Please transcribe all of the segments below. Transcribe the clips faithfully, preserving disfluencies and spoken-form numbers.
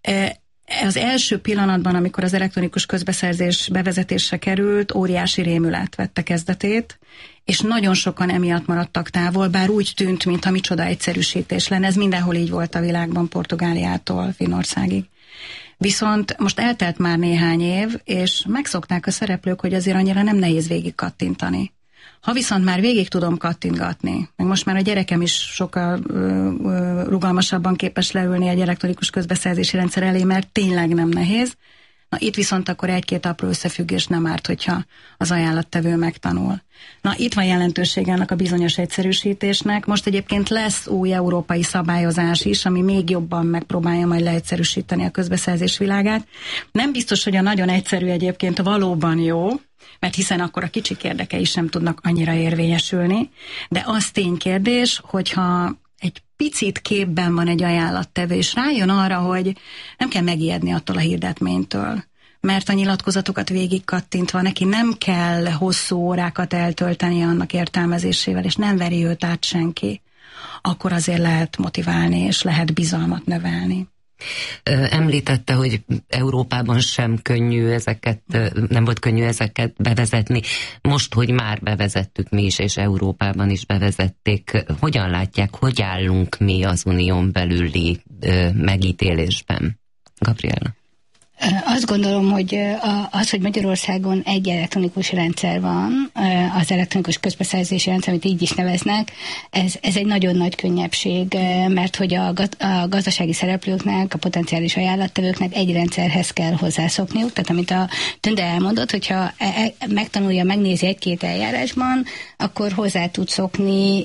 Az első pillanatban, amikor az elektronikus közbeszerzés bevezetésre került, óriási rémület vette kezdetét, és nagyon sokan emiatt maradtak távol, bár úgy tűnt, mintha micsoda egyszerűsítés lenne. Ez mindenhol így volt a világban, Portugáliától Finnországig. Viszont most eltelt már néhány év, és megszokták a szereplők, hogy azért annyira nem nehéz végig kattintani. Ha viszont már végig tudom kattintgatni, meg most már a gyerekem is sokkal ö, ö, rugalmasabban képes leülni egy elektronikus közbeszerzési rendszer elé, mert tényleg nem nehéz. Na itt viszont akkor egy-két apró összefüggés nem árt, hogyha az ajánlattevő megtanul. Na itt van jelentősége ennek a bizonyos egyszerűsítésnek. Most egyébként lesz új európai szabályozás is, ami még jobban megpróbálja majd leegyszerűsíteni a közbeszerzés világát. Nem biztos, hogy a nagyon egyszerű egyébként valóban jó, mert hiszen akkor a kicsik érdekei sem tudnak annyira érvényesülni, de az ténykérdés, hogyha egy picit képben van egy ajánlattevő, és rájön arra, hogy nem kell megijedni attól a hirdetménytől, mert a nyilatkozatokat végig kattintva neki nem kell hosszú órákat eltölteni annak értelmezésével, és nem veri őt át senki, akkor azért lehet motiválni, és lehet bizalmat növelni. Említette, hogy Európában sem könnyű ezeket, nem volt könnyű ezeket bevezetni. Most, hogy már bevezettük mi is, és Európában is bevezették, hogyan látják, hogy állunk mi az unión belüli megítélésben? Gabriella. Azt gondolom, hogy az, hogy Magyarországon egy elektronikus rendszer van, az elektronikus közbeszerzési rendszer, amit így is neveznek, ez, ez egy nagyon nagy könnyebbség, mert hogy a, a gazdasági szereplőknek, a potenciális ajánlattevőknek egy rendszerhez kell hozzászokniuk, tehát amit a Tünde elmondott, hogyha megtanulja, megnézi egy-két eljárásban, akkor hozzá tud szokni,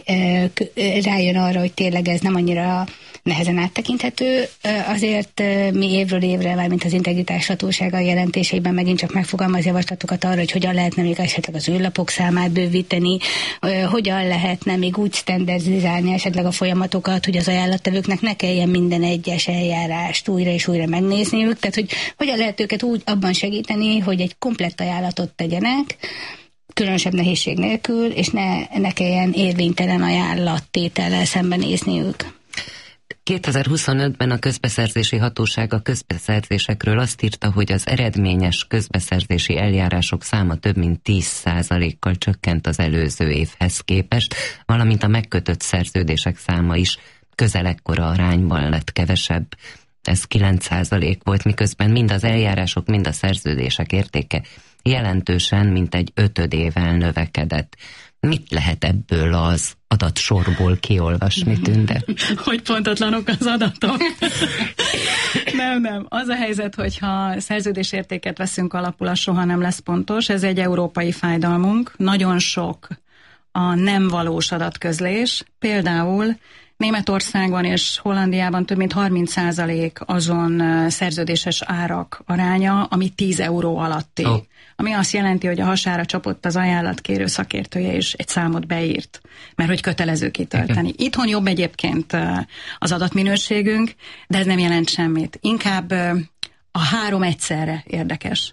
rájön arra, hogy tényleg ez nem annyira nehezen áttekinthető, azért mi évről évre, mármint az integritás hatósága jelentéseiben megint csak megfogalmaz javaslatokat arra, hogy hogyan lehetne még esetleg az űrlapok számát bővíteni, hogyan lehetne még úgy standardizálni esetleg a folyamatokat, hogy az ajánlattevőknek ne kelljen minden egyes eljárást újra és újra megnézniük, tehát hogy hogyan lehet őket úgy abban segíteni, hogy egy komplett ajánlatot tegyenek, különösebb nehézség nélkül, és ne, ne kelljen érvénytelen ajánlattétellel szembenézniük. kétezer-huszonötben a közbeszerzési hatóság a közbeszerzésekről azt írta, hogy az eredményes közbeszerzési eljárások száma több mint tíz százalékkal csökkent az előző évhez képest, valamint a megkötött szerződések száma is közel ekkora arányban lett kevesebb. Ez kilenc százalék volt, miközben mind az eljárások, mind a szerződések értéke jelentősen, mint egy ötödével növekedett. Mit lehet ebből az adatsorból kiolvasni, Tünde? Hogy pontatlanok az adatok? nem, nem. Az a helyzet, hogyha szerződésértéket veszünk alapul, az soha nem lesz pontos. Ez egy európai fájdalmunk. Nagyon sok a nem valós adatközlés. Például Németországban és Hollandiában több mint harminc százalék azon szerződéses árak aránya, ami tíz euró alatti. Oh. Ami azt jelenti, hogy a hasára csapott az ajánlatkérő szakértője, és egy számot beírt, mert hogy kötelező kitölteni. Okay. Itthon jobb egyébként az adatminőségünk, de ez nem jelent semmit. Inkább a három egyszerre érdekes.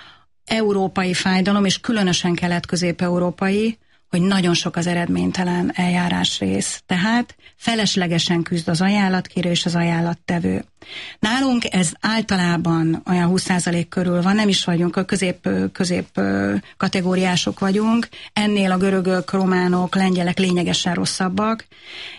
Európai fájdalom, és különösen kelet-közép-európai, hogy nagyon sok az eredménytelen eljárásrész. Tehát feleslegesen küzd az ajánlatkérő és az ajánlattevő. Nálunk ez általában olyan húsz százalék körül van, nem is vagyunk, a közép, közép kategóriások vagyunk, ennél a görögök, románok, lengyelek lényegesen rosszabbak,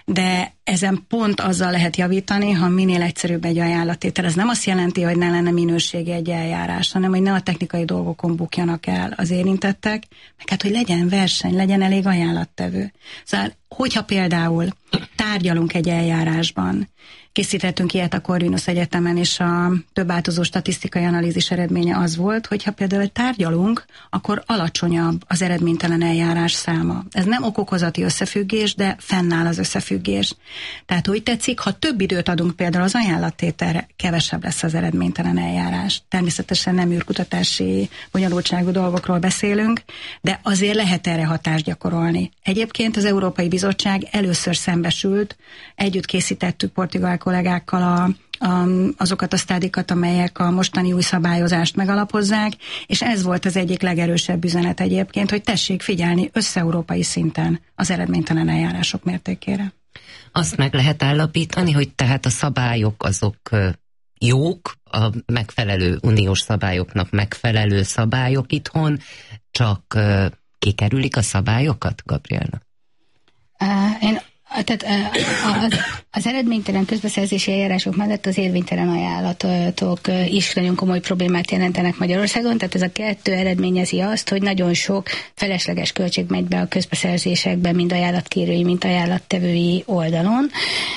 de ezen pont azzal lehet javítani, ha minél egyszerűbb egy ajánlattétel. Ez nem azt jelenti, hogy ne lenne minőségi egy eljárás, hanem hogy ne a technikai dolgokon bukjanak el az érintettek, meg hát, hogy legyen verseny, legyen elég ajánlattevő. Szóval, hogyha például tárgyalunk egy eljárásban, készítettünk ilyet a Corvinus Egyetemen, és a több változó statisztikai analízis eredménye az volt, hogyha például tárgyalunk, akkor alacsonyabb az eredménytelen eljárás száma. Ez nem okokozati összefüggés, de fennáll az összefüggés. Tehát úgy tetszik, ha több időt adunk például az ajánlattételre, kevesebb lesz az eredménytelen eljárás. Természetesen nem űrkutatási bonyolultságú dolgokról beszélünk, de azért lehet erre hatást gyakorolni. Egyébként az Európai Bizottság először szembesült, együtt készítettük portugál kollégákkal a, a, azokat a sztádikat, amelyek a mostani új szabályozást megalapozzák, és ez volt az egyik legerősebb üzenet egyébként, hogy tessék figyelni összeurópai szinten az eredménytelen eljárások mértékére. Azt meg lehet állapítani, hogy tehát a szabályok azok jók, a megfelelő uniós szabályoknak megfelelő szabályok itthon, csak kikerülik a szabályokat, Gabriella? Uh, én Tehát az, az eredménytelen közbeszerzési eljárások mellett az érvénytelen ajánlatok is nagyon komoly problémát jelentenek Magyarországon, tehát ez a kettő eredményezi azt, hogy nagyon sok felesleges költség megy be a közbeszerzésekbe, mind ajánlatkérői, mind ajánlattevői oldalon.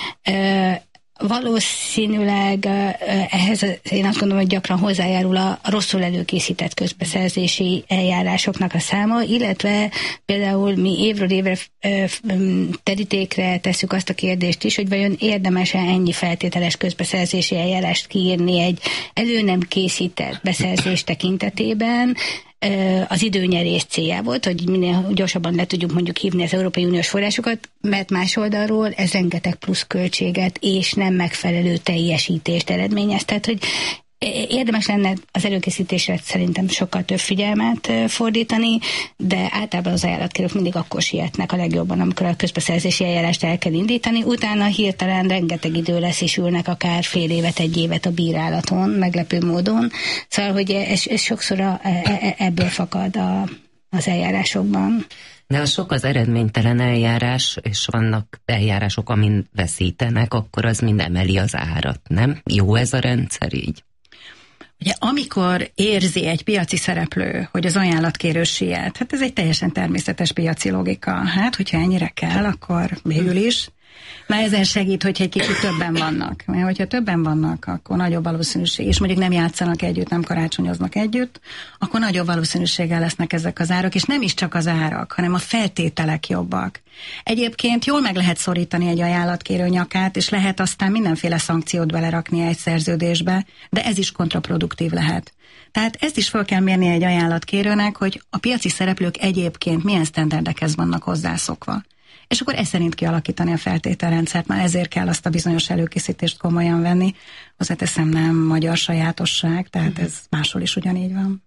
Valószínűleg ehhez én azt gondolom, hogy gyakran hozzájárul a rosszul előkészített közbeszerzési eljárásoknak a száma, illetve például mi évről évre terítékre tesszük azt a kérdést is, hogy vajon érdemes-e ennyi feltételes közbeszerzési eljárást kiírni egy elő nem készített beszerzés tekintetében, az időnyerés céljából, hogy minél gyorsabban le tudjuk mondjuk hívni az Európai Uniós forrásokat, mert más oldalról ez rengeteg plusz költséget és nem megfelelő teljesítést eredményez. Tehát, hogy érdemes lenne az előkészítésre szerintem sokkal több figyelmet fordítani, de általában az ajánlatkérők mindig akkor sietnek a legjobban, amikor a közbeszerzési eljárást el kell indítani, utána hirtelen rengeteg idő lesz, és ülnek akár fél évet, egy évet a bírálaton, meglepő módon. Szóval, hogy ez, ez sokszor a, ebből fakad a, az eljárásokban. De ha sok az eredménytelen eljárás, és vannak eljárások, amin veszítenek, akkor az mind emeli az árat, nem? Jó ez a rendszer így? Ugye, amikor érzi egy piaci szereplő, hogy az ajánlatkérő siet, hát ez egy teljesen természetes piaci logika. Hát, hogyha ennyire kell, akkor végül is. Már ezen segít, hogyha egy kicsit többen vannak. Mert hogyha többen vannak, akkor nagyobb valószínűség, és mondjuk nem játszanak együtt, nem karácsonyoznak együtt, akkor nagyobb valószínűséggel lesznek ezek az árak, és nem is csak az árak, hanem a feltételek jobbak. Egyébként jól meg lehet szorítani egy ajánlatkérő nyakát, és lehet aztán mindenféle szankciót belerakni egy szerződésbe, de ez is kontraproduktív lehet. Tehát ezt is fel kell mérni egy ajánlatkérőnek, hogy a piaci szereplők egyébként milyen sztenderdekhez vannak hozzászokva. És akkor ez szerint kialakítani a feltételrendszert, már ezért kell azt a bizonyos előkészítést komolyan venni. Hozzáteszem, nem magyar sajátosság, tehát ez máshol is ugyanígy van.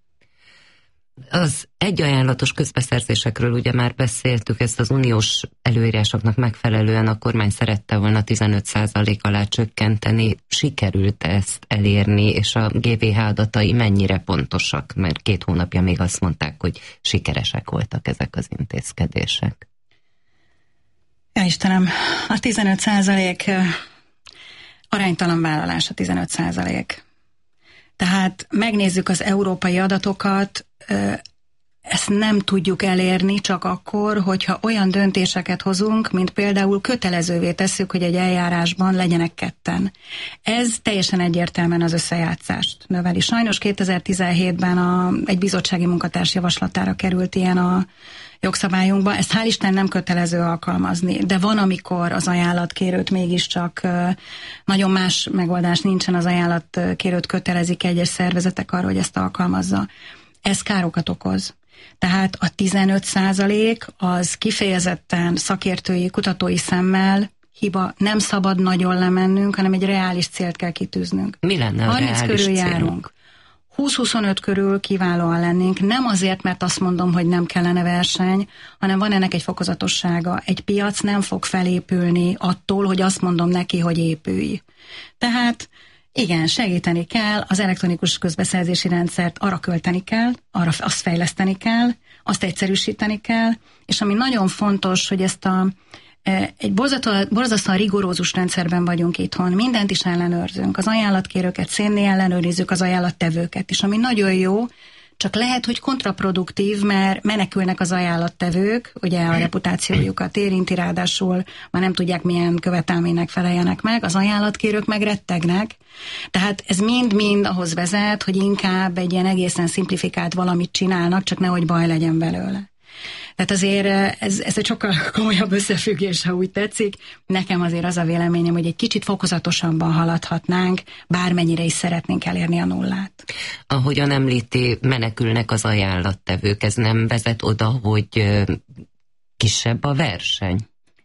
Az egyajánlatos közbeszerzésekről ugye már beszéltük, ezt az uniós előírásoknak megfelelően a kormány szerette volna tizenöt százalék alá csökkenteni. Sikerült ezt elérni, és a gé vé há adatai mennyire pontosak? Mert két hónapja még azt mondták, hogy sikeresek voltak ezek az intézkedések. Ja, Istenem, a tizenöt százalék aránytalan vállalás a tizenöt százalék. Tehát megnézzük az európai adatokat, ezt nem tudjuk elérni csak akkor, hogyha olyan döntéseket hozunk, mint például kötelezővé tesszük, hogy egy eljárásban legyenek ketten. Ez teljesen egyértelműen az összejátszást növeli. Sajnos kétezer-tizenhétben a, egy bizottsági munkatárs javaslatára került ilyen a jogszabályunkba. Ezt hál' Isten nem kötelező alkalmazni, de van, amikor az ajánlatkérőt mégiscsak nagyon más megoldás nincsen, az ajánlatkérőt kötelezik egyes szervezetek arra, hogy ezt alkalmazza. Ez károkat okoz. Tehát a tizenöt százalék az kifejezetten szakértői, kutatói szemmel hiba, nem szabad nagyon lemennünk, hanem egy reális célt kell kitűznünk. Mi lenne a harminc reális körül cél? járunk. húsz-huszonöt körül kiválóan lennénk, nem azért, mert azt mondom, hogy nem kellene verseny, hanem van ennek egy fokozatossága. Egy piac nem fog felépülni attól, hogy azt mondom neki, hogy épülj. Tehát igen, segíteni kell, az elektronikus közbeszerzési rendszert arra költeni kell, arra azt fejleszteni kell, azt egyszerűsíteni kell, és ami nagyon fontos, hogy ezt a egy borzasztóan rigorózus rendszerben vagyunk itthon, mindent is ellenőrzünk, az ajánlatkérőket szénné ellenőrizzük, az ajánlattevőket is, ami nagyon jó, csak lehet, hogy kontraproduktív, mert menekülnek az ajánlattevők, ugye a reputációjukat érinti, ráadásul már nem tudják, milyen követelménynek feleljenek meg, az ajánlatkérők meg rettegnek. Tehát ez mind-mind ahhoz vezet, hogy inkább egy ilyen egészen szimplifikált valamit csinálnak, csak nehogy baj legyen belőle. Tehát azért ez, ez egy sokkal komolyabb összefüggés, ha úgy tetszik. Nekem azért az a véleményem, hogy egy kicsit fokozatosabban haladhatnánk, bármennyire is szeretnénk elérni a nullát. Ahogyan említi, menekülnek az ajánlattevők, ez nem vezet oda, hogy kisebb a verseny?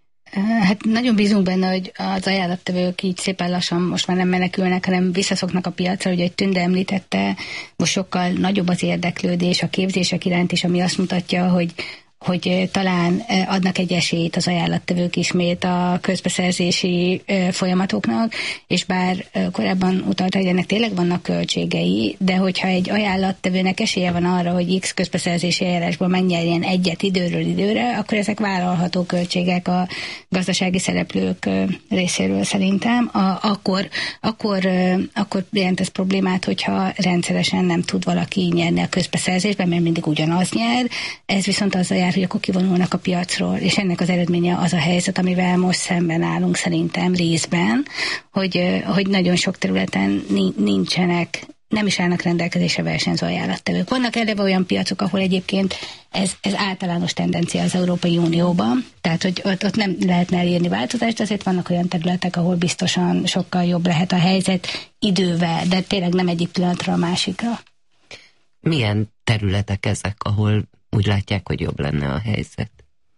Hát nagyon bízunk benne, hogy az ajánlattevők így szépen lassan most már nem menekülnek, hanem visszaszoknak a piacra, hogy egy Tünde említette, most sokkal nagyobb az érdeklődés a képzések iránt is, ami azt mutatja, hogy hogy talán adnak egy esélyt az ajánlattevők ismét a közbeszerzési folyamatoknak, és bár korábban utalta, hogy ennek tényleg vannak költségei, de hogyha egy ajánlattevőnek esélye van arra, hogy X közbeszerzési eljárásból megnyerjen egyet időről időre, akkor ezek vállalható költségek a gazdasági szereplők részéről szerintem. A, akkor, akkor, akkor jelent ez problémát, hogyha rendszeresen nem tud valaki nyerni a közbeszerzésben, mert mindig ugyanaz nyer. Ez viszont azzal jár, hogy akkor kivonulnak a piacról, és ennek az eredménye az a helyzet, amivel most szemben állunk szerintem részben, hogy, hogy nagyon sok területen nincsenek, nem is állnak rendelkezésre versenyző ajánlattevők. Vannak eleve olyan piacok, ahol egyébként ez, ez általános tendencia az Európai Unióban, tehát hogy ott, ott nem lehetne elérni változást, de azért vannak olyan területek, ahol biztosan sokkal jobb lehet a helyzet idővel, de tényleg nem egyik pillanatra a másikra. Milyen területek ezek, ahol úgy látják, hogy jobb lenne a helyzet?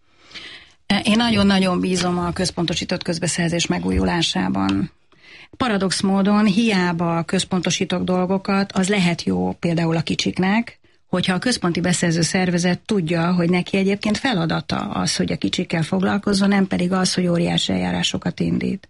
Én nagyon-nagyon bízom a központosított közbeszerzés megújulásában. Paradox módon hiába központosítok dolgokat, az lehet jó például a kicsiknek, hogyha a központi beszerző szervezet tudja, hogy neki egyébként feladata az, hogy a kicsikkel foglalkozzon, nem pedig az, hogy óriási eljárásokat indít.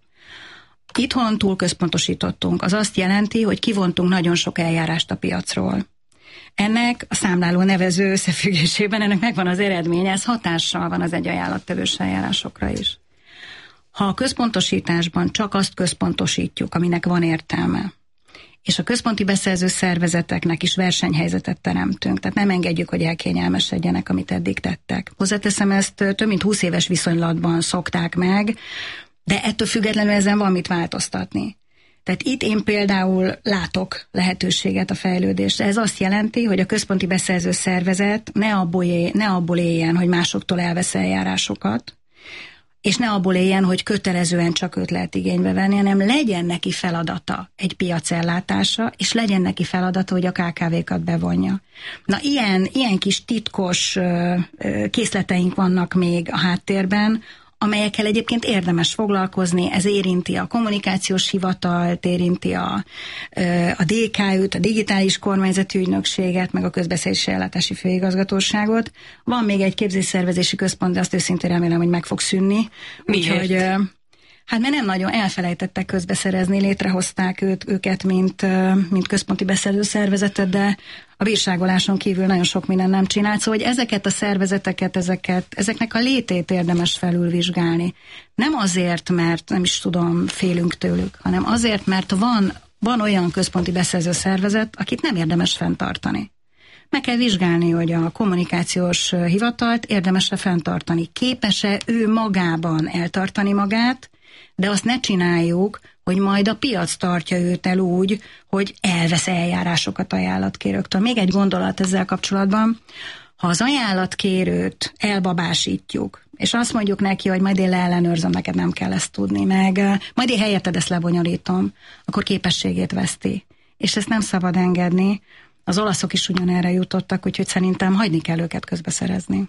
Itthon túl központosítottunk. Az azt jelenti, hogy kivontunk nagyon sok eljárást a piacról. Ennek a számláló nevező összefüggésében ennek megvan az eredménye, ez hatással van az egy ajánlattevős eljárásokra is. Ha a központosításban csak azt központosítjuk, aminek van értelme, és a központi beszerző szervezeteknek is versenyhelyzetet teremtünk, tehát nem engedjük, hogy elkényelmesedjenek, amit eddig tettek. Hozzáteszem, ezt több mint húsz éves viszonylatban szokták meg, de ettől függetlenül ezen van mit változtatni. Tehát itt én például látok lehetőséget a fejlődésre. Ez azt jelenti, hogy a központi beszerző szervezet ne abból, él, ne abból éljen, hogy másoktól elvesz eljárásokat, és ne abból éljen, hogy kötelezően csak őt lehet igénybe venni, hanem legyen neki feladata egy piac ellátása, és legyen neki feladata, hogy a ká ká vé-kat bevonja. Na, ilyen, ilyen kis titkos készleteink vannak még a háttérben, amelyekkel egyébként érdemes foglalkozni, ez érinti a kommunikációs hivatalt, érinti a, a dé ká ü-t, a digitális kormányzati ügynökséget, meg a közbeszerzési ellátási főigazgatóságot. Van még egy képzésszervezési központ, de azt őszintén remélem, hogy meg fog szűnni. Úgyhogy, hát mert nem nagyon elfelejtettek közbeszerezni, létrehozták őt, őket, mint, mint központi beszerző szervezetet, de a bírságoláson kívül nagyon sok minden nem csinált. Szóval, hogy ezeket a szervezeteket, ezeket, ezeknek a létét érdemes felülvizsgálni. Nem azért, mert nem is tudom, félünk tőlük, hanem azért, mert van, van olyan központi beszerző szervezet, akit nem érdemes fenntartani. Meg kell vizsgálni, hogy a kommunikációs hivatalt érdemes-e fenntartani. Képes-e ő magában eltartani magát, de azt ne csináljuk, hogy majd a piac tartja őt el úgy, hogy elvesz eljárásokat ajánlatkérőktől. Még egy gondolat ezzel kapcsolatban. Ha az ajánlatkérőt elbabásítjuk, és azt mondjuk neki, hogy majd én leellenőrzöm, neked nem kell ezt tudni, meg majd én helyetted ezt lebonyolítom, akkor képességét veszti. És ezt nem szabad engedni. Az olaszok is ugyanerre jutottak, úgyhogy szerintem hagyni kell őket közbeszerezni.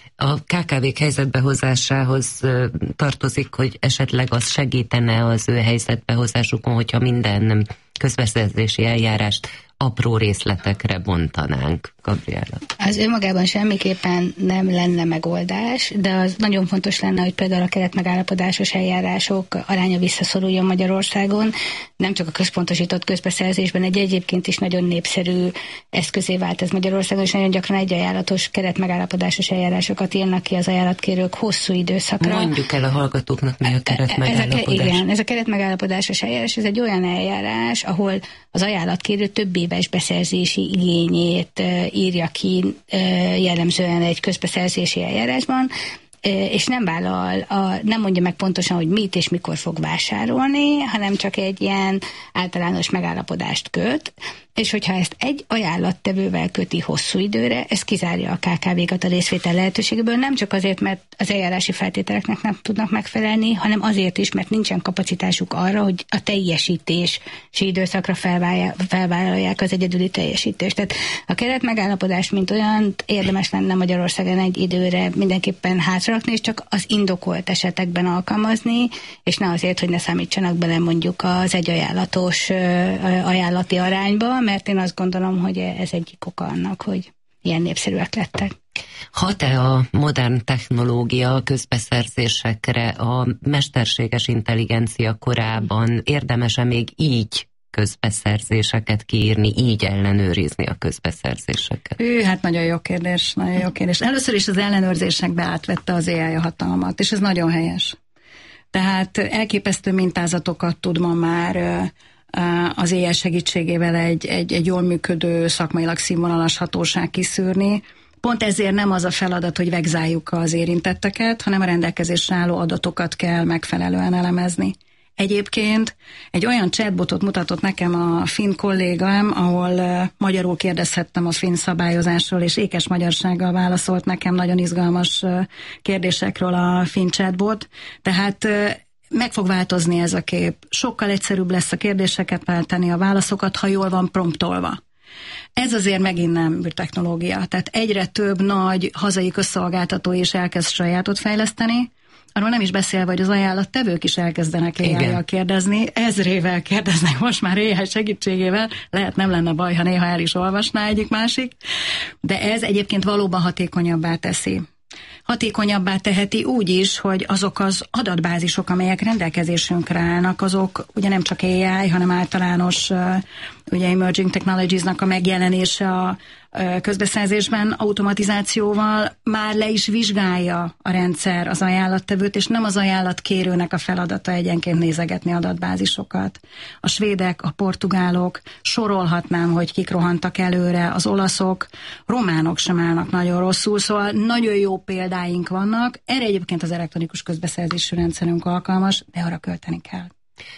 A ká ká vé-k helyzetbehozásához tartozik, hogy esetleg az segítene az ő helyzetbehozásukon, hogyha minden közbeszerzési eljárást apró részletekre bontanánk. Gabriella. Az önmagában semmiképpen nem lenne megoldás, de az nagyon fontos lenne, hogy például a keretmegállapodásos eljárások aránya visszaszoruljon Magyarországon, nem csak a központosított közbeszerzésben, egy egyébként is nagyon népszerű eszközé vált ez Magyarországon, és nagyon gyakran egy ajánlatos keretmegállapodásos eljárásokat írnak ki az ajánlatkérők hosszú időszakra. Mondjuk el a hallgatóknak, mi a keretmegállapodás. Ez a, igen, ez a keretmegállapodásos eljárás, ez egy olyan eljárás, ahol az ajánlatkérő több éves beszerzési igényét írja ki jellemzően egy közbeszerzési eljárásban, és nem vállal, a, nem mondja meg pontosan, hogy mit és mikor fog vásárolni, hanem csak egy ilyen általános megállapodást köt, és hogyha ezt egy ajánlattevővel köti hosszú időre, ez kizárja a ká ká vé-kat a részvétel lehetőségéből, nem csak azért, mert az eljárási feltételeknek nem tudnak megfelelni, hanem azért is, mert nincsen kapacitásuk arra, hogy a teljesítési időszakra felvállalják az egyedüli teljesítést. Tehát a keretmegállapodás, mint olyan, érdemes lenne Magyarországon egy időre mindenképpen hátrarakni, és csak az indokolt esetekben alkalmazni, és ne azért, hogy ne számítsanak bele mondjuk az egy ajánlatos ajánlati arányba, mert én azt gondolom, hogy ez egyik oka annak, hogy ilyen népszerűek lettek. Hat-e a modern technológia a közbeszerzésekre, a mesterséges intelligencia korában? Érdemes-e még így közbeszerzéseket kiírni, így ellenőrizni a közbeszerzéseket? Ő, hát nagyon jó kérdés, nagyon jó kérdés. Először is az ellenőrzésekbe átvette az á i a hatalmat, és ez nagyon helyes. Tehát elképesztő mintázatokat tud ma már az á i segítségével egy, egy, egy jól működő, szakmailag színvonalas hatóság kiszűrni. Pont ezért nem az a feladat, hogy vegzáljuk az érintetteket, hanem a rendelkezésre álló adatokat kell megfelelően elemezni. Egyébként egy olyan chatbotot mutatott nekem a finn kollégám, ahol magyarul kérdezhettem a finn szabályozásról, és ékes magyarsággal válaszolt nekem nagyon izgalmas kérdésekről a finn chatbot. Tehát meg fog változni ez a kép. Sokkal egyszerűbb lesz a kérdéseket váltani, a válaszokat, ha jól van promptolva. Ez azért megint nem technológia. Tehát egyre több nagy hazai közszolgáltató is elkezd sajátot fejleszteni, arról nem is beszélve, hogy az ajánlattevők is elkezdenek á i-jal kérdezni, ezrével kérdeznek most már á i segítségével, lehet nem lenne baj, ha néha el is olvasná egyik másik, de ez egyébként valóban hatékonyabbá teszi. Hatékonyabbá teheti úgy is, hogy azok az adatbázisok, amelyek rendelkezésünkre állnak, azok ugye nem csak á i, hanem általános ugye emerging technologies-nak a megjelenése a közbeszerzésben automatizációval már le is vizsgálja a rendszer az ajánlattevőt, és nem az ajánlatkérőnek a feladata egyenként nézegetni adatbázisokat. A svédek, a portugálok, sorolhatnám, hogy kik rohantak előre, az olaszok, románok sem állnak nagyon rosszul, szóval nagyon jó példáink vannak. Erre egyébként az elektronikus közbeszerzési rendszerünk alkalmas, de arra költeni kell.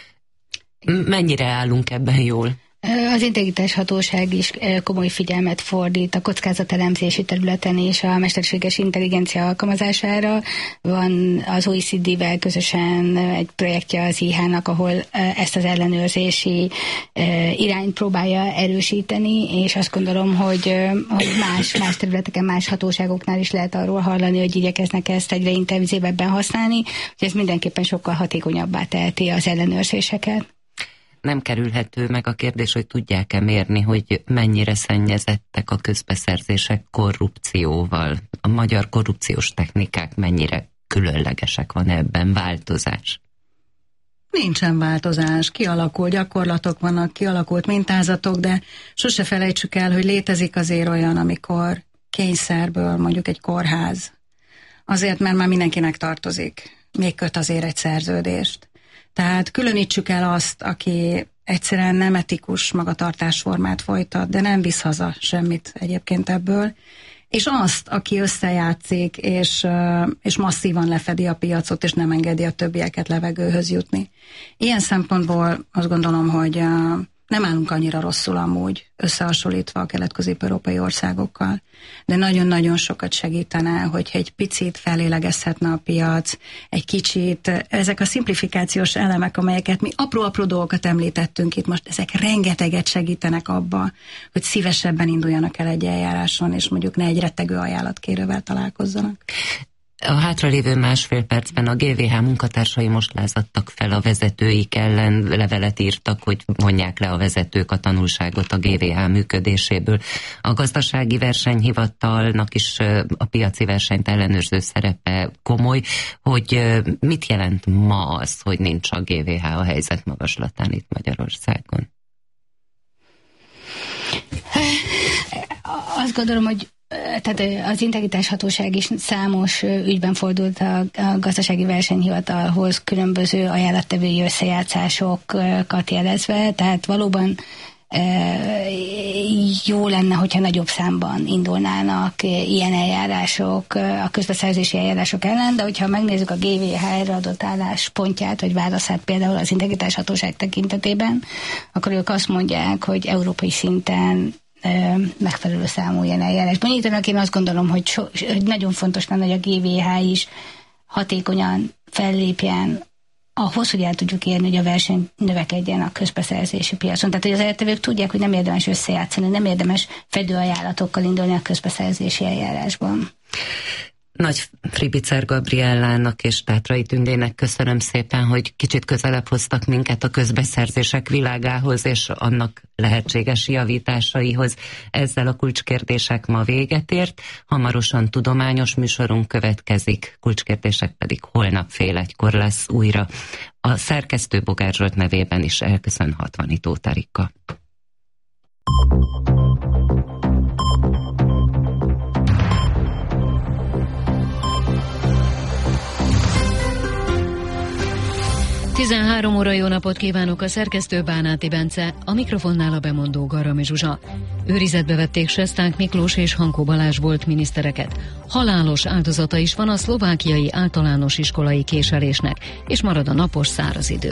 Mennyire állunk ebben jól? Az integritás hatóság is komoly figyelmet fordít a kockázatelemzési területen és a mesterséges intelligencia alkalmazására. Van az o e cé dé-vel közösen egy projektje az i há-nak, ahol ezt az ellenőrzési irányt próbálja erősíteni, és azt gondolom, hogy, hogy más, más területeken, más hatóságoknál is lehet arról hallani, hogy igyekeznek ezt egyre intenzívebben használni, hogy ez mindenképpen sokkal hatékonyabbá teheti az ellenőrzéseket. Nem kerülhető meg a kérdés, hogy tudják-e mérni, hogy mennyire szennyezettek a közbeszerzések korrupcióval. A magyar korrupciós technikák mennyire különlegesek, van ebben változás? Nincsen változás, kialakult gyakorlatok vannak, kialakult mintázatok, de sose felejtsük el, hogy létezik azért olyan, amikor kényszerből mondjuk egy kórház. Azért, mert már mindenkinek tartozik, még köt azért egy szerződést. Tehát különítsük el azt, aki egyszerűen nem etikus magatartásformát folytat, de nem visz haza semmit egyébként ebből, és azt, aki összejátszik, és, és masszívan lefedi a piacot, és nem engedi a többieket levegőhöz jutni. Ilyen szempontból azt gondolom, hogy nem állunk annyira rosszul amúgy, összehasonlítva a kelet-közép-európai országokkal, de nagyon-nagyon sokat segítene, hogyha egy picit felélegezhetne a piac, egy kicsit, ezek a szimplifikációs elemek, amelyeket mi apró-apró dolgokat említettünk itt most, ezek rengeteget segítenek abba, hogy szívesebben induljanak el egy eljáráson, és mondjuk ne egy rettegő ajánlatkérővel találkozzanak. A hátralévő másfél percben a gé vé há munkatársai most lázadtak fel a vezetőik ellen, levelet írtak, hogy vonják le a vezetők a tanulságot a gé vé há működéséből. A gazdasági versenyhivatalnak is a piaci versenyt ellenőrző szerepe komoly, hogy mit jelent ma az, hogy nincs a gé vé há a helyzet magaslatán itt Magyarországon? Azt gondolom, hogy tehát az integritás hatóság is számos ügyben fordult a gazdasági versenyhivatalhoz különböző ajánlattevői összejátszásokat jelezve, tehát valóban jó lenne, hogyha nagyobb számban indulnának ilyen eljárások a közbeszerzési eljárások ellen, de hogyha megnézzük a gé vé há-ra adott álláspontját, vagy válaszát például az integritás hatóság tekintetében, akkor ők azt mondják, hogy európai szinten megfelelő számú ilyen eljárásban. Nyilván én azt gondolom, hogy, so, hogy nagyon fontos lenne, hogy a gé vé há is hatékonyan fellépjen ahhoz, hogy el tudjuk érni, hogy a verseny növekedjen a közbeszerzési piacon. Tehát, hogy az eltevők tudják, hogy nem érdemes összejátszani, nem érdemes fedőajánlatokkal indulni a közbeszerzési eljárásban. Nagy Fribicer Gabriellának és Tátrai Tündének köszönöm szépen, hogy kicsit közelebb hoztak minket a közbeszerzések világához és annak lehetséges javításaihoz. Ezzel a kulcskérdések ma véget ért, hamarosan tudományos műsorunk következik, kulcskérdések pedig holnap fél egykor lesz újra. A szerkesztő Bogár Zsolt nevében is elköszön Hatvani Tóth Erika. tizenhárom óra, jó napot kívánok, a szerkesztő Bánáti Bence, a mikrofonnál a bemondó Garami Zsuzsa. Őrizetbe vették Sesták Miklós és Hankó Balázs volt minisztereket. Halálos áldozata is van a szlovákiai általános iskolai késelésnek, és marad a napos száraz idő.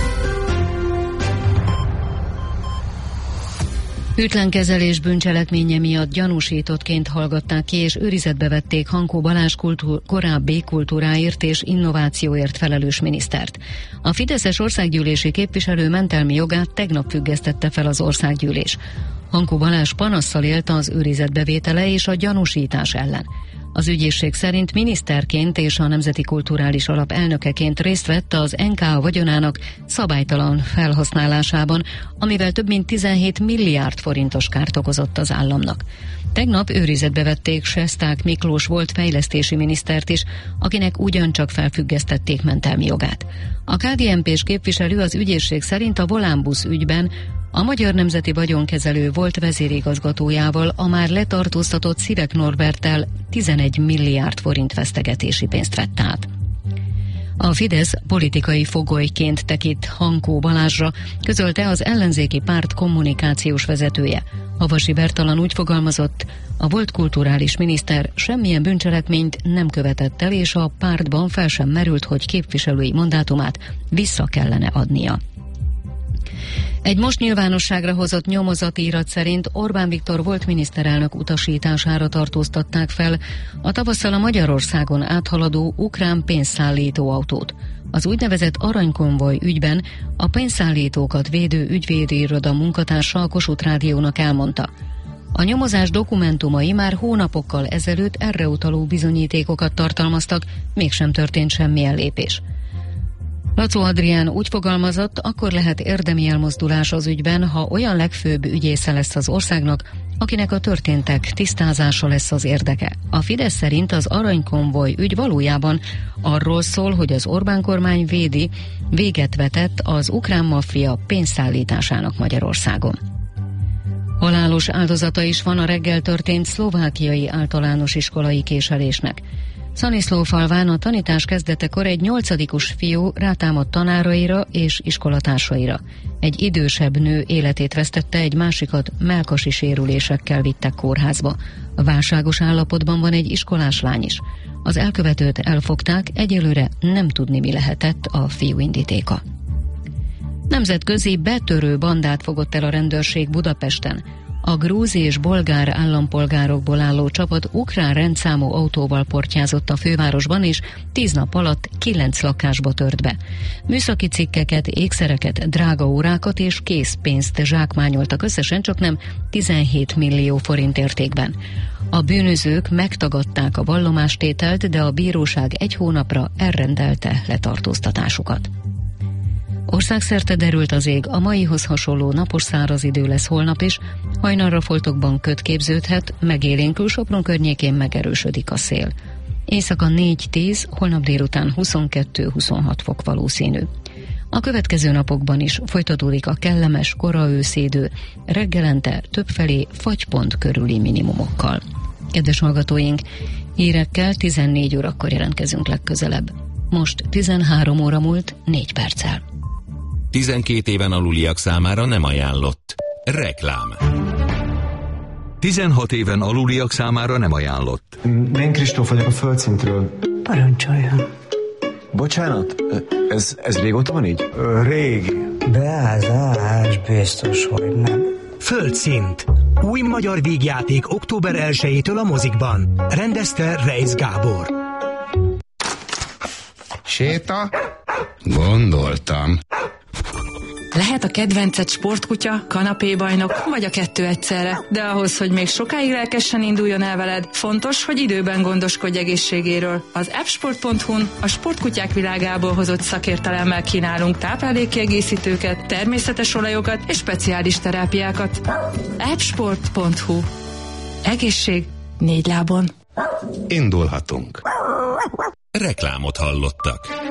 Hűtlenkezelés bűncselekménye miatt gyanúsítottként hallgatták ki és őrizetbe vették Hankó Balázs kultúr, korábbi kultúráért és innovációért felelős minisztert. A fideszes országgyűlési képviselő mentelmi jogát tegnap függesztette fel az országgyűlés. Hankó Balázs panasszal élt az őrizetbevétele és a gyanúsítás ellen. Az ügyészség szerint miniszterként és a Nemzeti Kulturális Alap elnökeként részt vett az en ká á vagyonának szabálytalan felhasználásában, amivel több mint tizenhét milliárd forintos kárt okozott az államnak. Tegnap őrizetbe vették Sesták Miklós volt fejlesztési minisztert is, akinek ugyancsak felfüggesztették mentelmi jogát. A ká gé em pés képviselő az ügyészség szerint a Volánbusz ügyben a Magyar Nemzeti Vagyonkezelő volt vezérigazgatójával, a már letartóztatott Szivek Norberttel tizenegy milliárd forint vesztegetési pénzt vett át. A Fidesz politikai fogolyként tekint Hankó Balázsra, közölte az ellenzéki párt kommunikációs vezetője. Havasi Bertalan úgy fogalmazott, a volt kulturális miniszter semmilyen bűncselekményt nem követett el, és a pártban fel sem merült, hogy képviselői mandátumát vissza kellene adnia. Egy most nyilvánosságra hozott nyomozatírat szerint Orbán Viktor volt miniszterelnök utasítására tartóztatták fel a tavasszal a Magyarországon áthaladó ukrán pénzszállító autót. Az úgynevezett aranykonvoj ügyben a pénzszállítókat védő ügyvédi iroda munkatársa a Kossuth Rádiónak elmondta. A nyomozás dokumentumai már hónapokkal ezelőtt erre utaló bizonyítékokat tartalmaztak, mégsem történt semmilyen lépés. Lacó Adrián úgy fogalmazott, akkor lehet érdemi elmozdulás az ügyben, ha olyan legfőbb ügyésze lesz az országnak, akinek a történtek tisztázása lesz az érdeke. A Fidesz szerint az aranykonvoj ügy valójában arról szól, hogy az Orbán kormány védi, véget vetett az ukrán maffia pénzszállításának Magyarországon. Halálos áldozata is van a reggel történt szlovákiai általános iskolai késelésnek. Szaniszlófalván a tanítás kezdetekor egy nyolcadikos fiú rátámadt tanáraira és iskolatársaira. Egy idősebb nő életét vesztette, egy másikat mellkasi sérülésekkel vittek kórházba. A válságos állapotban van egy iskolás lány is. Az elkövetőt elfogták, egyelőre nem tudni, mi lehetett a fiú indítéka. Nemzetközi betörő bandát fogott el a rendőrség Budapesten. A grúz és bolgár állampolgárokból álló csapat ukrán rendszámú autóval portyázott a fővárosban, és tíz nap alatt kilenc lakásba tört be. Műszaki cikkeket, ékszereket, drága órákat és készpénzt zsákmányoltak, összesen csak nem tizenhét millió forint értékben. A bűnözők megtagadták a vallomástételt, de a bíróság egy hónapra elrendelte letartóztatásukat. Országszerte derült az ég, a maihoz hasonló napos száraz idő lesz holnap is, hajnalra foltokban köd képződhet, megélénkül, Sopron környékén megerősödik a szél. Éjszaka négy-tíz, holnap délután huszonkettő-huszonhat fok valószínű. A következő napokban is folytatódik a kellemes, kora őszidő, reggelente többfelé fagypont körüli minimumokkal. Kedves hallgatóink, hírekkel tizennégy órakor jelentkezünk legközelebb. Most tizenhárom óra múlt négy perccel. tizenkét éven aluliak számára nem ajánlott. Reklám. tizenhat éven aluliak számára nem ajánlott. Én Kristóf vagyok a Földszintről. Parancsoljon. Bocsánat, ez, ez régóta van így? Régi. Beázás, biztos, hogy nem. Földszint. Új magyar vígjáték október elsejétől a mozikban. Rendezte Reis Gábor. Séta? Gondoltam. Lehet a kedvenced sportkutya, kanapébajnok, vagy a kettő egyszerre, de ahhoz, hogy még sokáig lelkesen induljon el veled, fontos, hogy időben gondoskodj egészségéről. Az appsport pont hu-n a sportkutyák világából hozott szakértelemmel kínálunk táplálékkiegészítőket, természetes olajokat és speciális terápiákat. appsport pont hu. Egészség négy lábon. Indulhatunk. Reklámot hallottak.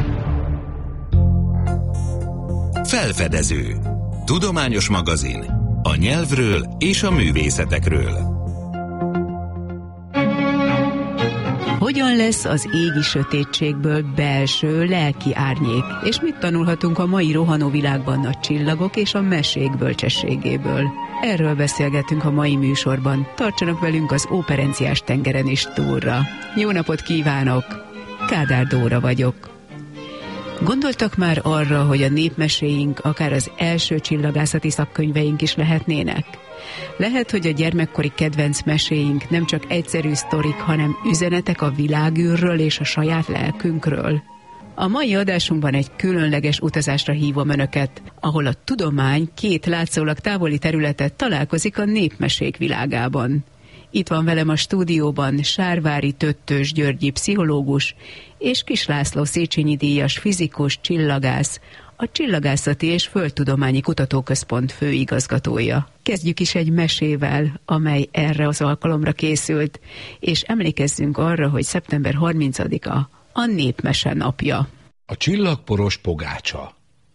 Felfedező. Tudományos magazin. A nyelvről és a művészetekről. Hogyan lesz az égi sötétségből belső lelki árnyék, és mit tanulhatunk a mai rohanó világban a csillagok és a mesék bölcsességéből? Erről beszélgetünk a mai műsorban. Tartsanak velünk az Óperenciás tengeren is túlra. Jó napot kívánok! Kádár Dóra vagyok. Gondoltak már arra, hogy a népmeséink akár az első csillagászati szakkönyveink is lehetnének? Lehet, hogy a gyermekkori kedvenc meséink nem csak egyszerű sztorik, hanem üzenetek a világűrről és a saját lelkünkről. A mai adásunkban egy különleges utazásra hívom önöket, ahol a tudomány két látszólag távoli területet találkozik a népmesék világában. Itt van velem a stúdióban Sárvári Töttös Györgyi pszichológus és Kis László Széchenyi díjas fizikus, csillagász, a Csillagászati és Földtudományi Kutatóközpont főigazgatója. Kezdjük is egy mesével, amely erre az alkalomra készült, és emlékezzünk arra, hogy szeptember harmincadika a Népmese napja. A csillagporos pogácsa.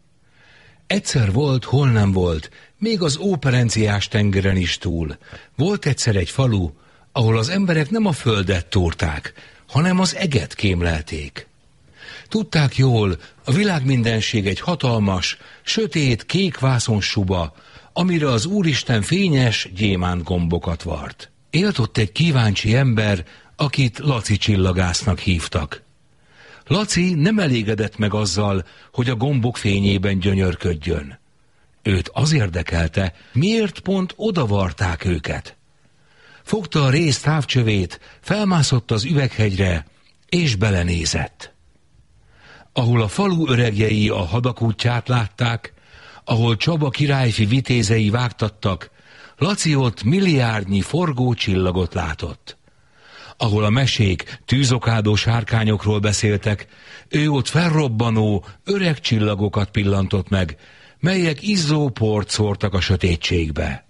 Egyszer volt, hol nem volt, még az Óperenciás tengeren is túl. Volt egyszer egy falu, ahol az emberek nem a földet túrták, hanem az eget kémlelték. Tudták jól, a világmindenség egy hatalmas, sötét, kék vászonsuba, amire az Úristen fényes gyémánt gombokat vart. Élt ott egy kíváncsi ember, akit Laci csillagásznak hívtak. Laci nem elégedett meg azzal, hogy a gombok fényében gyönyörködjön. Őt az érdekelte, miért pont odavarták őket. Fogta a réz távcsövét, felmászott az üveghegyre, és belenézett. Ahol a falu öregjei a hadakútját látták, ahol Csaba királyfi vitézei vágtattak, Laci ott milliárdnyi forgó csillagot látott. Ahol a mesék tűzokádó sárkányokról beszéltek, ő ott felrobbanó, öreg csillagokat pillantott meg, melyek izzó port szórtak a sötétségbe.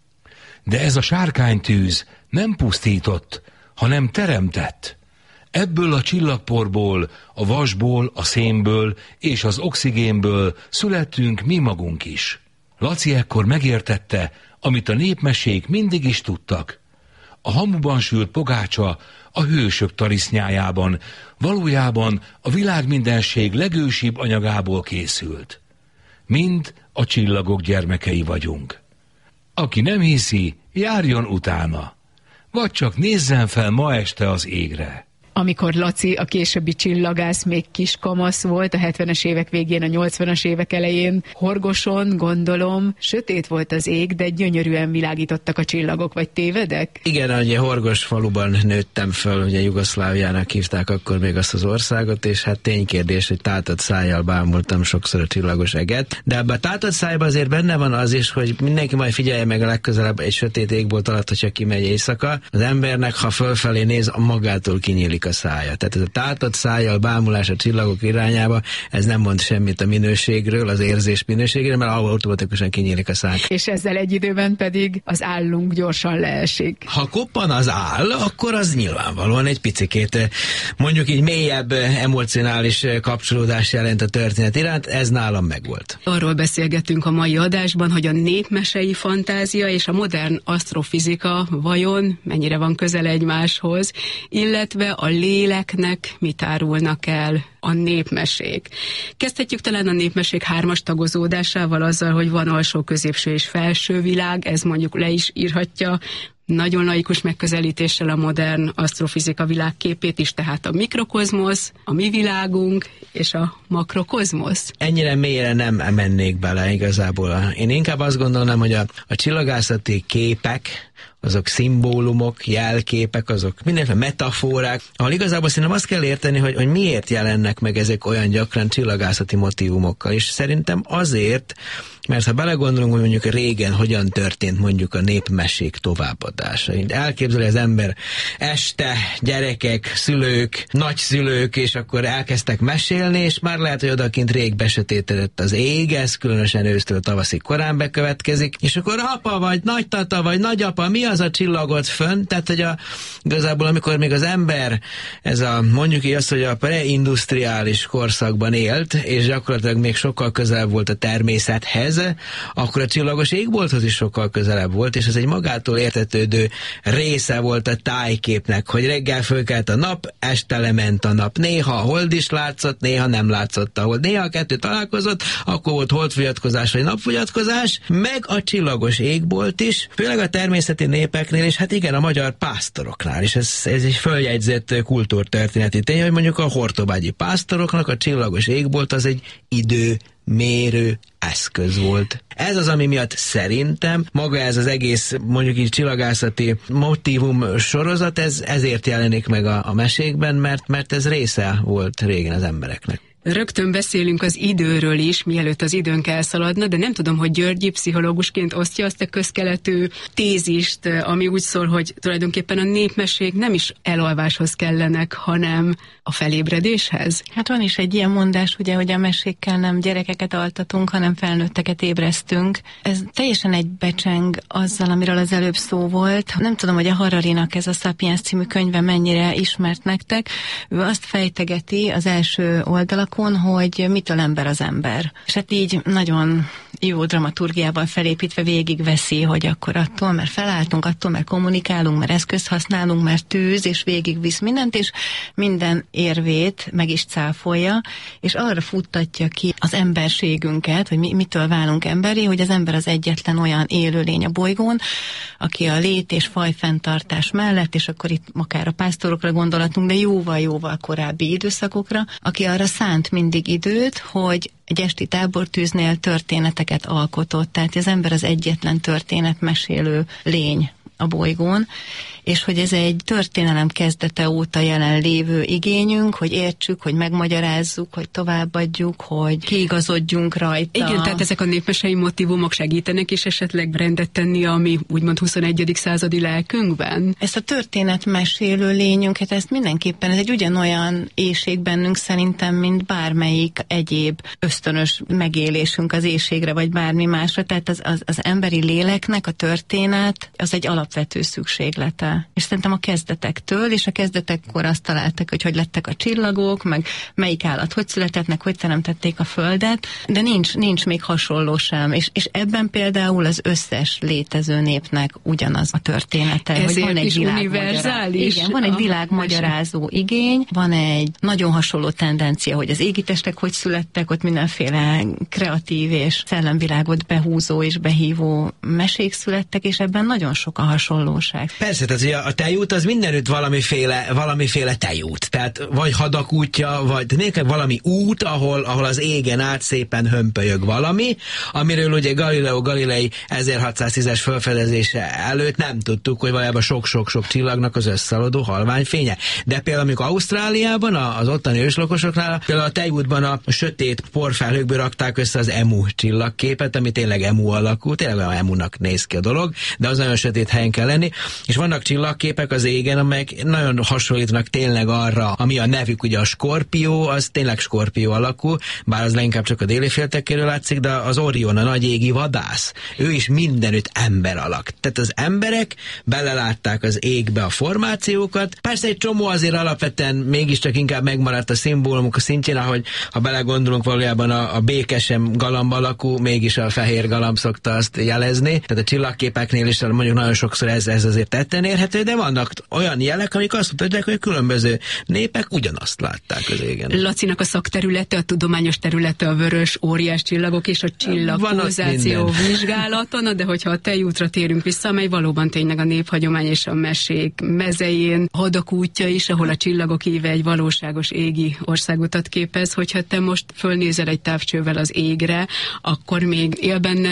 De ez a sárkánytűz nem pusztított, hanem teremtett. Ebből a csillagporból, a vasból, a szénből és az oxigénből születtünk mi magunk is. Laci ekkor megértette, amit a népmesék mindig is tudtak. A hamuban sült pogácsa a hősök tarisznyájában, valójában a világmindenség legősibb anyagából készült. Mind a csillagok gyermekei vagyunk. Aki nem hiszi, járjon utána, vagy csak nézzen fel ma este az égre. Amikor Laci, a későbbi csillagász, még kiskamasz volt, a hetvenes évek végén, a nyolcvanas évek elején, Horgoson, gondolom, sötét volt az ég, de gyönyörűen világítottak a csillagok, vagy tévedek? Igen, ugye Horgos faluban nőttem föl, ugye Jugoszláviának hívták akkor még azt az országot, és hát ténykérdés, hogy tátott szájjal bámultam sokszor a csillagos eget, de ebben a tátott szájban azért benne van az is, hogy mindenki majd figyelje meg a legközelebb egy sötét égbolt alatt, hogyha kimegy éjszaka. Az embernek, ha fölfelé néz, magától kinyílik a szája. Tehát ez a tátott szájjal bámulás a csillagok irányába, ez nem mond semmit a minőségről, az érzés minőségéről, mert automatikusan kinyílik a száj. És ezzel egy időben pedig az állunk gyorsan leesik. Ha koppan az áll, akkor az nyilvánvalóan egy picikét, mondjuk így mélyebb emocionális kapcsolódás jelent a történet iránt, ez nálam megvolt. Arról beszélgetünk a mai adásban, hogy a népmesei fantázia és a modern asztrofizika vajon mennyire van közel egymáshoz, illetve a léleknek mit árulnak el a népmesék. Kezdhetjük talán a népmesék hármas tagozódásával, azzal, hogy van alsó, középső és felső világ, ez mondjuk le is írhatja nagyon laikus megközelítéssel a modern asztrofizika világképét is, tehát a mikrokozmosz, a mi világunk és a makrokozmosz. Ennyire mélyre nem mennék bele igazából. Én inkább azt gondolnám, hogy a, a csillagászati képek, azok szimbólumok, jelképek, azok mindenféle metaforák, ahol igazából szerintem azt kell érteni, hogy, hogy miért jelenne jelennek meg ezek olyan gyakran csillagászati motívumokkal, és szerintem azért, mert ha belegondolunk, hogy mondjuk régen hogyan történt mondjuk a népmesék továbbadása. Elképzeli az ember este gyerekek, szülők, nagyszülők, és akkor elkezdtek mesélni, és már lehet, hogy odakint rég besötétedett az ég, ez különösen ősztől tavaszig korán bekövetkezik, és akkor apa vagy nagytata vagy nagyapa, mi az a csillagot fönn? Tehát, hogy a, igazából amikor még az ember ez a, mondjuk így azt, hogy a preindustriális korszakban élt, és gyakorlatilag még sokkal közelebb volt a természethez, akkor a csillagos égbolthoz is sokkal közelebb volt, és ez egy magától értetődő része volt a tájképnek, hogy reggel fölkelt a nap, este lement a nap. Néha a hold is látszott, néha nem látszott a hold. Néha a kettő találkozott, akkor volt holdfogyatkozás vagy napfogyatkozás, meg a csillagos égbolt is, főleg a természeti népeknél, és hát igen, a magyar pásztoroknál is. Ez, ez egy följegyzett kultúrtörténeti tény, hogy mondjuk a hortobágyi pásztoroknak a csillagos égbolt az egy idő mérő eszköz volt. Ez az, ami miatt szerintem maga ez az egész, mondjuk így csillagászati motívum sorozat, ez ezért jelenik meg a, a mesékben, mert, mert ez része volt régen az embereknek. Rögtön beszélünk az időről is, mielőtt az időnk elszaladna, de nem tudom, hogy Györgyi pszichológusként osztja azt a közkeletű tézist, ami úgy szól, hogy tulajdonképpen a népmesék nem is elalváshoz kellenek, hanem a felébredéshez. Hát van is egy ilyen mondás, ugye, hogy a mesékkel nem gyerekeket altatunk, hanem felnőtteket ébresztünk. Ez teljesen egybecseng azzal, amiről az előbb szó volt. Nem tudom, hogy a Hararinak ez a Sapiens című könyve mennyire ismert nektek. Ő azt fejtegeti az első oldalakon, hogy mitől ember az ember. És hát így nagyon jó dramaturgiával felépítve végigveszi, hogy akkor attól, mert felálltunk, attól, mert kommunikálunk, mert eszközt használunk, mert tűz, és végigvisz mindent, és minden érvét meg is cáfolja, és arra futtatja ki az emberségünket, hogy mi, mitől válunk emberré, hogy az ember az egyetlen olyan élőlény a bolygón, aki a lét és fajfenntartás mellett, és akkor itt akár a pásztorokra gondolatunk, de jóval-jóval korábbi időszakokra, aki arra szánt mindig időt, hogy egy esti tábortűznél történeteket alkotott, tehát az ember az egyetlen történetmesélő lény a bolygón, és hogy ez egy történelem kezdete óta jelenlévő igényünk, hogy értsük, hogy megmagyarázzuk, hogy továbbadjuk, hogy kiigazodjunk rajta. Igen, tehát ezek a népmesei motívumok segítenek is esetleg rendet tenni a mi úgymond huszonegyedik századi lelkünkben? Ezt a történetmesélő lényünket, ezt mindenképpen, ez egy ugyanolyan éhség bennünk szerintem, mint bármelyik egyéb ösztönös megélésünk az éhségre, vagy bármi másra. Tehát az, az, az emberi léleknek a történet, az egy alapvető szükséglete. És szerintem a kezdetektől, és a kezdetekkor azt találtak, hogy hogy lettek a csillagok, meg melyik állat hogy született, meg hogy teremtették a Földet, de nincs, nincs még hasonló sem. És, és ebben például az összes létező népnek ugyanaz a története. Ezért hogy van egy is univerzális. Igen, van egy világmagyarázó igény, van egy nagyon hasonló tendencia, hogy az égitestek hogy születtek, ott mindenféle kreatív és szellemvilágot behúzó és behívó mesék születtek, és ebben nagyon sok a hasonlóság. Persze, tehát a tejút az mindenütt valamiféle, valamiféle tejút. Tehát vagy hadakútja, vagy nékem valami út, ahol, ahol az égen át szépen hömpölyög valami, amiről ugye Galileo Galilei ezerhatszáztízes felfedezése előtt nem tudtuk, hogy valójában sok-sok-sok csillagnak az összeadó halványfénye. De például amikor Ausztráliában, az ottani őslakosoknál, például a tejútban a sötét porfelhőkből rakták össze az Emu csillagképet, ami tényleg Emu alakú, tényleg olyan Emunak néz ki a dolog, de az nagyon sötét helyen kell lenni, és vannak csillagképek az égen, amelyek nagyon hasonlítanak tényleg arra, ami a nevük, ugye a Skorpió, az tényleg Skorpió alakú, bár az leginkább csak a déli féltekéről látszik, de az Orion, a nagy égi vadász, ő is mindenütt ember alak. Tehát az emberek belelátták az égbe a formációkat. Persze egy csomó azért alapvetően mégiscsak inkább megmaradt a szimbólumok a szintjén, ahogy ha belegondolunk, valójában a, a békesem galamb alakú, mégis a fehér galamb szokta azt jelezni. Tehát a csillagképeknél is mondjuk nagyon sokszor ez, ez azért tetten érhető, de vannak olyan jelek, amik azt mutatják, hogy különböző népek ugyanazt látták az égen. Lacinak a szakterülete, a tudományos területe a vörös óriás csillagok és a csillagpulzáció vizsgálata, de hogyha a tejútra térünk vissza, amely valóban tényleg a néphagyomány és a mesék mezején hadak útja is, ahol a csillagok íve egy valóságos égi országutat képez, hogyha te most fölnézel egy távcsővel az égre, akkor még él benned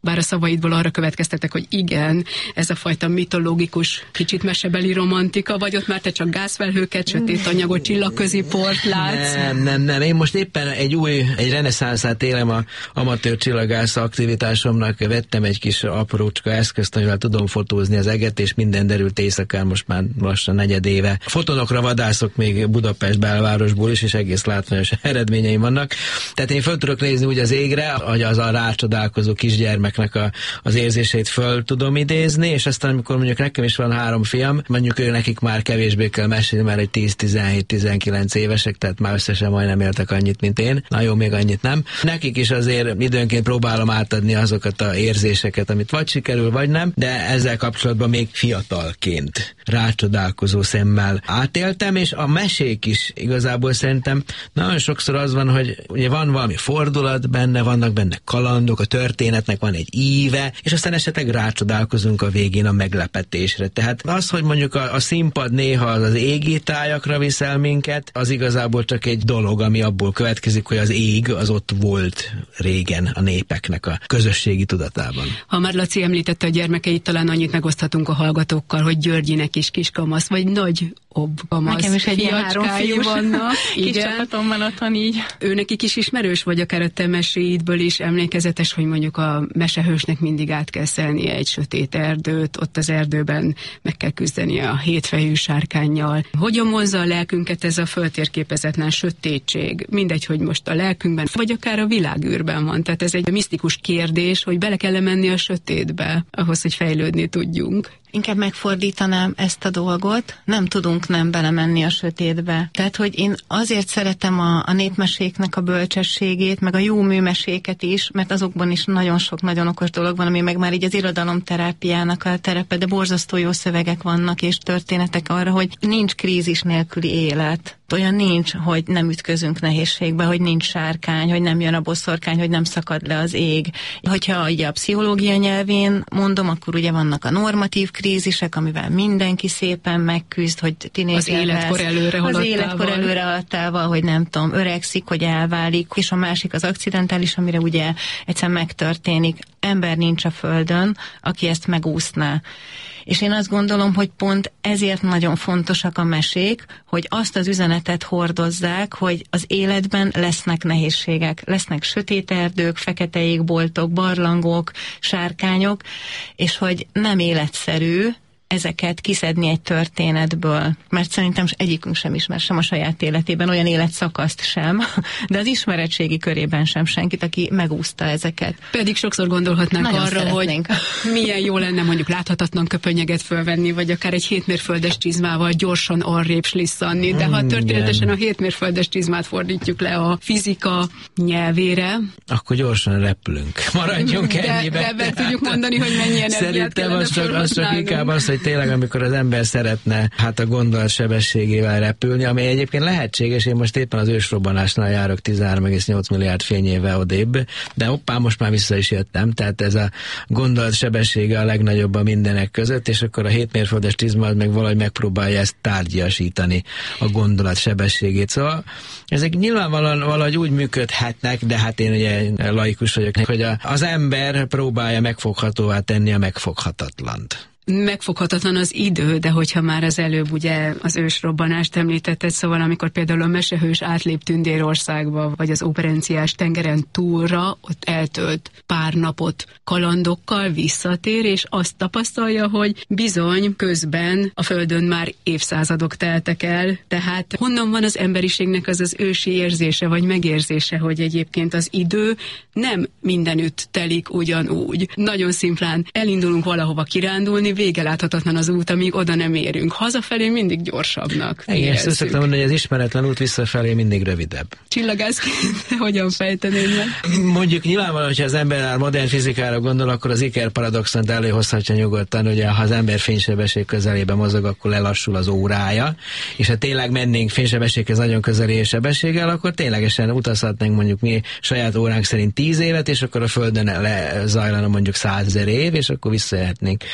Bár a szavaidból arra következtetek, hogy igen, ez a fajta mitológikus, kicsit mesebeli romantika, vagy ott már te csak gázfelhőket, sötét anyagot, csillagközi port látsz? Nem, nem, nem. Én most éppen egy új, egy reneszánszát élem a amatőr csillagász aktivitásomnak. Vettem egy kis aprócska eszközt, amivel tudom fotózni az eget, és minden derült éjszakán most már lassan negyed éve. Fotonokra vadászok még Budapest belvárosból is, és egész látványos eredményeim vannak. Tehát én föl tudok nézni úgy az égre, hogy az a rácsodálkozó kisgyermeknek a, az érzéseit föl tudom idézni, és aztán amikor mondjuk nekem is van három fiam, mondjuk ő nekik már kevésbé kell mesélni, már egy tíz tizenhét tizenkilenc évesek, tehát már összesen majdnem éltek annyit, mint én. Na jó, még annyit nem. Nekik is azért időnként próbálom átadni azokat a érzéseket, amit vagy sikerül, vagy nem, de ezzel kapcsolatban még fiatalként rácsodálkozó szemmel átéltem, és a mesék is igazából szerintem nagyon sokszor az van, hogy ugye van valami fordulat benne, vannak benne kalandok, a történetnek van egy íve, és aztán esetleg rácsodálkozunk a végén a meglepetésre. Tehát az, hogy mondjuk a, a színpad néha az, az égi tájakra viszel minket, az igazából csak egy dolog, ami abból következik, hogy az ég az ott volt régen a népeknek a közösségi tudatában. Ha már Laci említette a gyermekeit, talán annyit megoszthatunk a hallgatókkal, hogy Györgyinek is kiskamasz, vagy nagy obkamasz. Nekem is egy ilyen három fiús vannak. Kis csapatom van otthon így. Ő neki is ismerős, vagy akár a te meséidből is emlékezetes, hogy mondjuk a mesehősnek mindig át kell szelnie egy sötét erdőt, ott az erdőben meg kell küzdenie a hétfejű sárkánnyal. Hogyan vonzza a lelkünket ez a föltérképezetlen sötétség? Mindegy, hogy most a lelkünkben, vagy akár a világűrben van. Tehát ez egy misztikus kérdés, hogy bele kell menni a sötétbe, ahhoz, hogy fejlődni tudjunk. Inkább megfordítanám ezt a dolgot, nem tudunk nem belemenni a sötétbe. Tehát, hogy én azért szeretem a, a népmeséknek a bölcsességét, meg a jó műmeséket is, mert azokban is nagyon sok nagyon okos dolog van, ami meg már így az irodalomterápiának a terepe, de borzasztó jó szövegek vannak és történetek arra, hogy nincs krízis nélküli élet. Olyan nincs, hogy nem ütközünk nehézségbe, hogy nincs sárkány, hogy nem jön a boszorkány, hogy nem szakad le az ég. Hogyha ugye a pszichológia nyelvén mondom, akkor ugye vannak a normatív krízisek, amivel mindenki szépen megküzd, hogy tinédzser az életkor előre haladtával. Az életkor előre haladtával, hogy nem tudom, öregszik, hogy elválik, és a másik az akcidentális, amire ugye egyszer megtörténik. Ember nincs a földön, aki ezt megúszná. És én azt gondolom, hogy pont ezért nagyon fontosak a mesék, hogy azt az üzenetet hordozzák, hogy az életben lesznek nehézségek, lesznek sötét erdők, fekete égboltok, barlangok, sárkányok, és hogy nem életszerű ezeket kiszedni egy történetből, mert szerintem egyikünk sem ismer sem a saját életében olyan életszakaszt sem, de az ismeretségi körében sem senkit, aki megúszta ezeket. Pedig sokszor gondolhatnánk nagyon arra, szeretnénk. Hogy milyen jó lenne mondjuk láthatatlan köpönyeget fölvenni, vagy akár egy hétmérföldes csizmával gyorsan arrébb slisszanni, de ha történetesen a hétmérföldes csizmát fordítjuk le a fizika nyelvére, akkor gyorsan repülünk. Maradjunk ennyiben. De, de tudjuk mondani, hogy mennyi energiát kellene az csak, az csak inkább az, hogy tényleg, amikor az ember szeretne hát a gondolat sebességével repülni, ami egyébként lehetséges, én most éppen az ősrobbanásnál járok tizenhárom egész nyolc milliárd fényével odébb, de hoppá, most már vissza is jöttem, tehát ez a gondolat sebessége a legnagyobb a mindenek között, és akkor a hétmérföldes csizma az meg valahogy megpróbálja ezt tárgyasítani, a gondolat sebességét. Szóval ezek nyilvánvalóan valahogy úgy működhetnek, de hát én ugye laikus vagyok, hogy a, az ember próbálja megfoghatóvá tenni a megfoghatatlant. Megfoghatatlan az idő, de hogyha már az előbb ugye az ősrobbanást említetted, szóval amikor például a mesehős átlép Tündérországba, vagy az Operenciás tengeren túlra, ott eltölt pár napot kalandokkal, visszatér, és azt tapasztalja, hogy bizony közben a Földön már évszázadok teltek el, tehát honnan van az emberiségnek az az ősi érzése, vagy megérzése, hogy egyébként az idő nem mindenütt telik ugyanúgy. Nagyon szimplán elindulunk valahova kirándulni, vége láthatatlan az út, amíg oda nem érünk. Hazafelé mindig gyorsabbnak érezzük. Ezt szoktam mondani, hogy az ismeretlen út visszafelé mindig rövidebb. Csillagászként hogyan fejtenéd meg? Mondjuk nyilvánvalóan, hogyha az ember a modern fizikára gondol, akkor az Iker paradoxont előhozhatja nyugodtan, ugye ha az ember fénysebesség közelébe mozog, akkor lelassul az órája, és ha tényleg mennénk fénysebességhez nagyon közeli sebességgel, akkor ténylegesen utazhatnánk mondjuk mi saját óránk szerint tíz évet, és akkor a Földön lezajlana mondjuk százezer év, és akkor visszajöhetnénk megnézni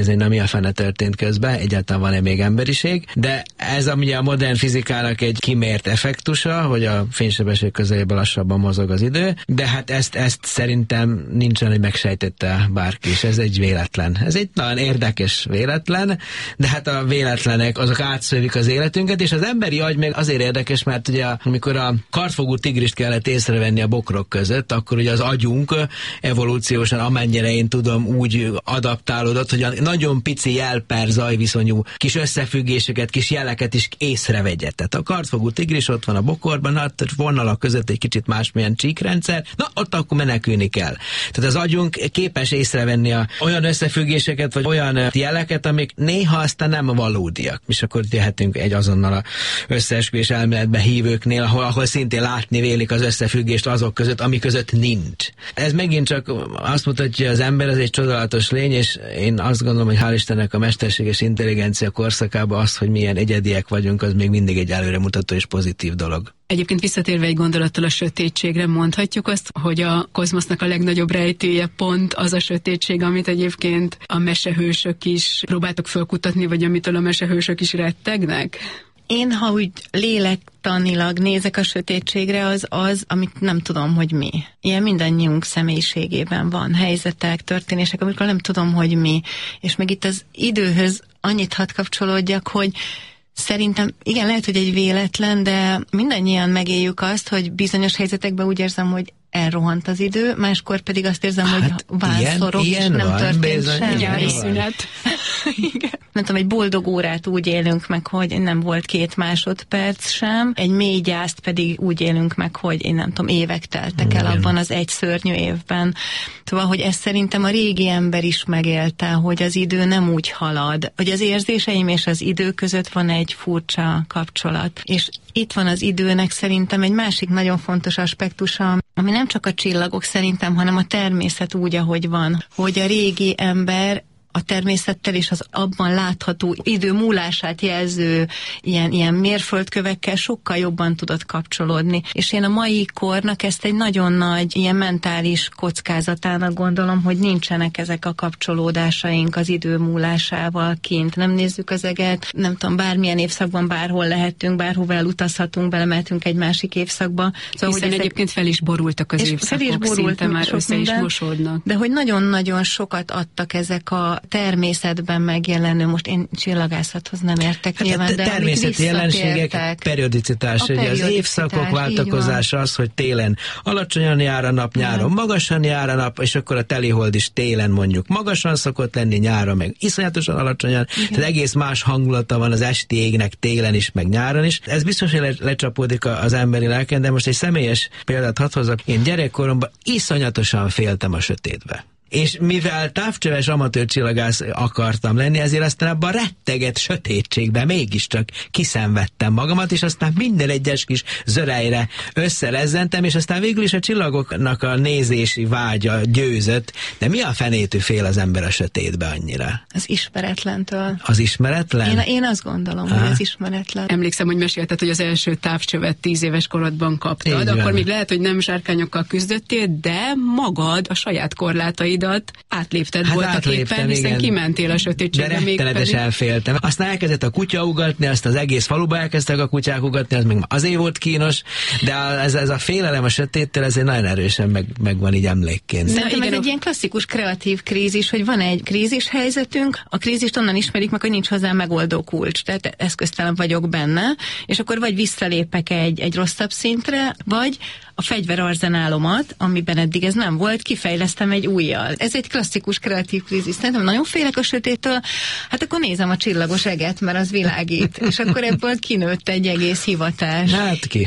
megnézni, hogy na mi a fene történt közben, egyáltalán van-e még emberiség, de ez ami a modern fizikának egy kimért effektusa, hogy a fénysebesség közelében lassabban mozog az idő, de hát ezt, ezt szerintem nincsen, hogy megsejtette bárki is, ez egy véletlen. Ez egy nagyon érdekes véletlen, de hát a véletlenek azok átszövik az életünket, és az emberi agy még azért érdekes, mert ugye amikor a kartfogú tigrist kellett észrevenni a bokrok között, akkor ugye az agyunk evolúciósan, amennyire én tudom, úgy adaptálódott, hogy a nagyon pici jel-per zajviszonyú kis összefüggéseket, kis jeleket is észrevegye. Tehát a kartfogú tigris ott van a bokorban, a vonalak között egy kicsit másmilyen csíkrendszer, na ott akkor menekülni kell. Tehát az agyunk képes észrevenni a, olyan összefüggéseket, vagy olyan jeleket, amik néha aztán nem valódiak. És akkor jöhetünk egy azonnal a összeesküvés elméletbe hívőknél, ahol, ahol szintén látni vélik az összefüggést azok között, ami között nincs. Ez megint csak azt mutatja, hogy az ember az egy csodálatos lény, és én azt gondolom, hogy hál' Istennek a mesterséges intelligencia korszakában az, hogy milyen egyediek vagyunk, az még mindig egy előremutató és pozitív dolog. Egyébként visszatérve egy gondolattal a sötétségre, mondhatjuk azt, hogy a kozmosznak a legnagyobb rejtője pont az a sötétség, amit egyébként a mesehősök is próbáltak felkutatni, vagy amitől a mesehősök is rettegnek? Én, ha úgy lélektanilag nézek a sötétségre, az az, amit nem tudom, hogy mi. Ilyen mindannyiunk személyiségében van helyzetek, történések, amikor nem tudom, hogy mi. És meg itt az időhöz annyit hadd kapcsolódjak, hogy szerintem, igen, lehet, hogy egy véletlen, de mindannyian megéljük azt, hogy bizonyos helyzetekben úgy érzem, hogy elrohant az idő, máskor pedig azt érzem, hát hogy válszorok, és nem van, történt semmi. Szünet. Igen. Nem tudom, egy boldog órát úgy élünk meg, hogy nem volt két másodperc sem, egy mély gyászt pedig úgy élünk meg, hogy én nem tudom, évek teltek el abban az egy szörnyű évben. Szóval, hogy ezt szerintem a régi ember is megélte, hogy az idő nem úgy halad, hogy az érzéseim és az idő között van egy furcsa kapcsolat. És itt van az időnek szerintem egy másik nagyon fontos aspektusa, ami nem csak a csillagok szerintem, hanem a természet úgy, ahogy van. Hogy a régi ember a természettel és az abban látható idő múlását jelző ilyen, ilyen mérföldkövekkel sokkal jobban tudott kapcsolódni. És én a mai kornak ezt egy nagyon nagy ilyen mentális kockázatának gondolom, hogy nincsenek ezek a kapcsolódásaink az idő múlásával kint. Nem nézzük az eget, nem tudom, bármilyen évszakban bárhol lehetünk, bárhova elutazhatunk, belemehetünk egy másik évszakba. Szóval, hiszen egyébként fel is borultak az évszakok, fel is borult, szinte már össze minden, is mosódnak. De hogy nagyon-nagyon sokat adtak ezek a természetben megjelenő, most én csillagászathoz nem értek hát nyilván, de természeti jelenségek periodicitás, ugye az évszakok váltakozása az, hogy télen alacsonyan jár a nap, nyáron ja. magasan jár a nap, és akkor a telihold is télen mondjuk magasan szokott lenni, nyáron meg iszonyatosan alacsonyan, igen. Tehát egész más hangulata van az esti égnek télen is, meg nyáron is. Ez biztos, hogy le, lecsapódik az emberi lelken, de most egy személyes példát hadd hozzak. Én gyerekkoromban iszonyatosan féltem a sötétbe. És mivel távcsöves amatőr csillagász akartam lenni, ezért aztán abban a retteget sötétségben mégiscsak kiszenvedtem magamat, és aztán minden egyes kis zörejre összerezzentem, és aztán végül is a csillagoknak a nézési vágya győzött. De mi a fenétől fél az ember a sötétbe annyira? Az ismeretlentől. Az ismeretlen? Én, én azt gondolom, ha? hogy az ismeretlen. Emlékszem, hogy mesélted, hogy az első távcsövet tíz éves korodban kaptad, akkor még lehet, hogy nem zsárkányokkal küzdöttél, de magad a saját korlátaid átlépted hát voltak éppen, hiszen igen. kimentél a sötétségbe. De rettenetesen pedig... féltem. Aztán elkezdett a kutya ugatni, azt az egész faluba elkezdtek a kutyák ugatni, az még azért volt kínos, de ez, ez a félelem a sötéttől ezért nagyon erősen meg, meg van így emlékként. Szerintem ez egy ilyen klasszikus kreatív krízis, hogy van egy krízis helyzetünk, a krízist onnan ismerik meg, hogy nincs hozzá megoldó kulcs, tehát eszköztelen vagyok benne, és akkor vagy visszalépek egy, egy rosszabb szintre, vagy a fegyverarzenálomat, amiben eddig ez nem volt, kifejlesztem egy újjal. Ez egy klasszikus kreatív krízis. Szerintem nagyon félek a sötéttől, hát akkor nézem a csillagos eget, mert az világít. És akkor ebből kinőtt egy egész hivatás. Hát ki.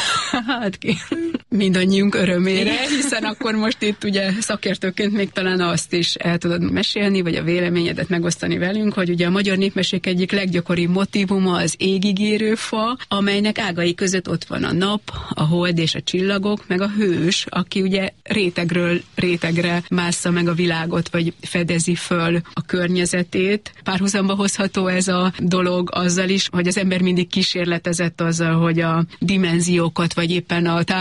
Hát ki. Mindannyiunk örömére, hiszen akkor most itt ugye szakértőként még talán azt is el tudod mesélni, vagy a véleményedet megosztani velünk, hogy ugye a magyar népmesék egyik leggyakoribb motívuma az égigérő fa, amelynek ágai között ott van a nap, a hold és a csillagok, meg a hős, aki ugye rétegről rétegre mássza meg a világot, vagy fedezi föl a környezetét. Párhuzamba hozható ez a dolog azzal is, hogy az ember mindig kísérletezett azzal, hogy a dimenziókat, vagy éppen a táguló világ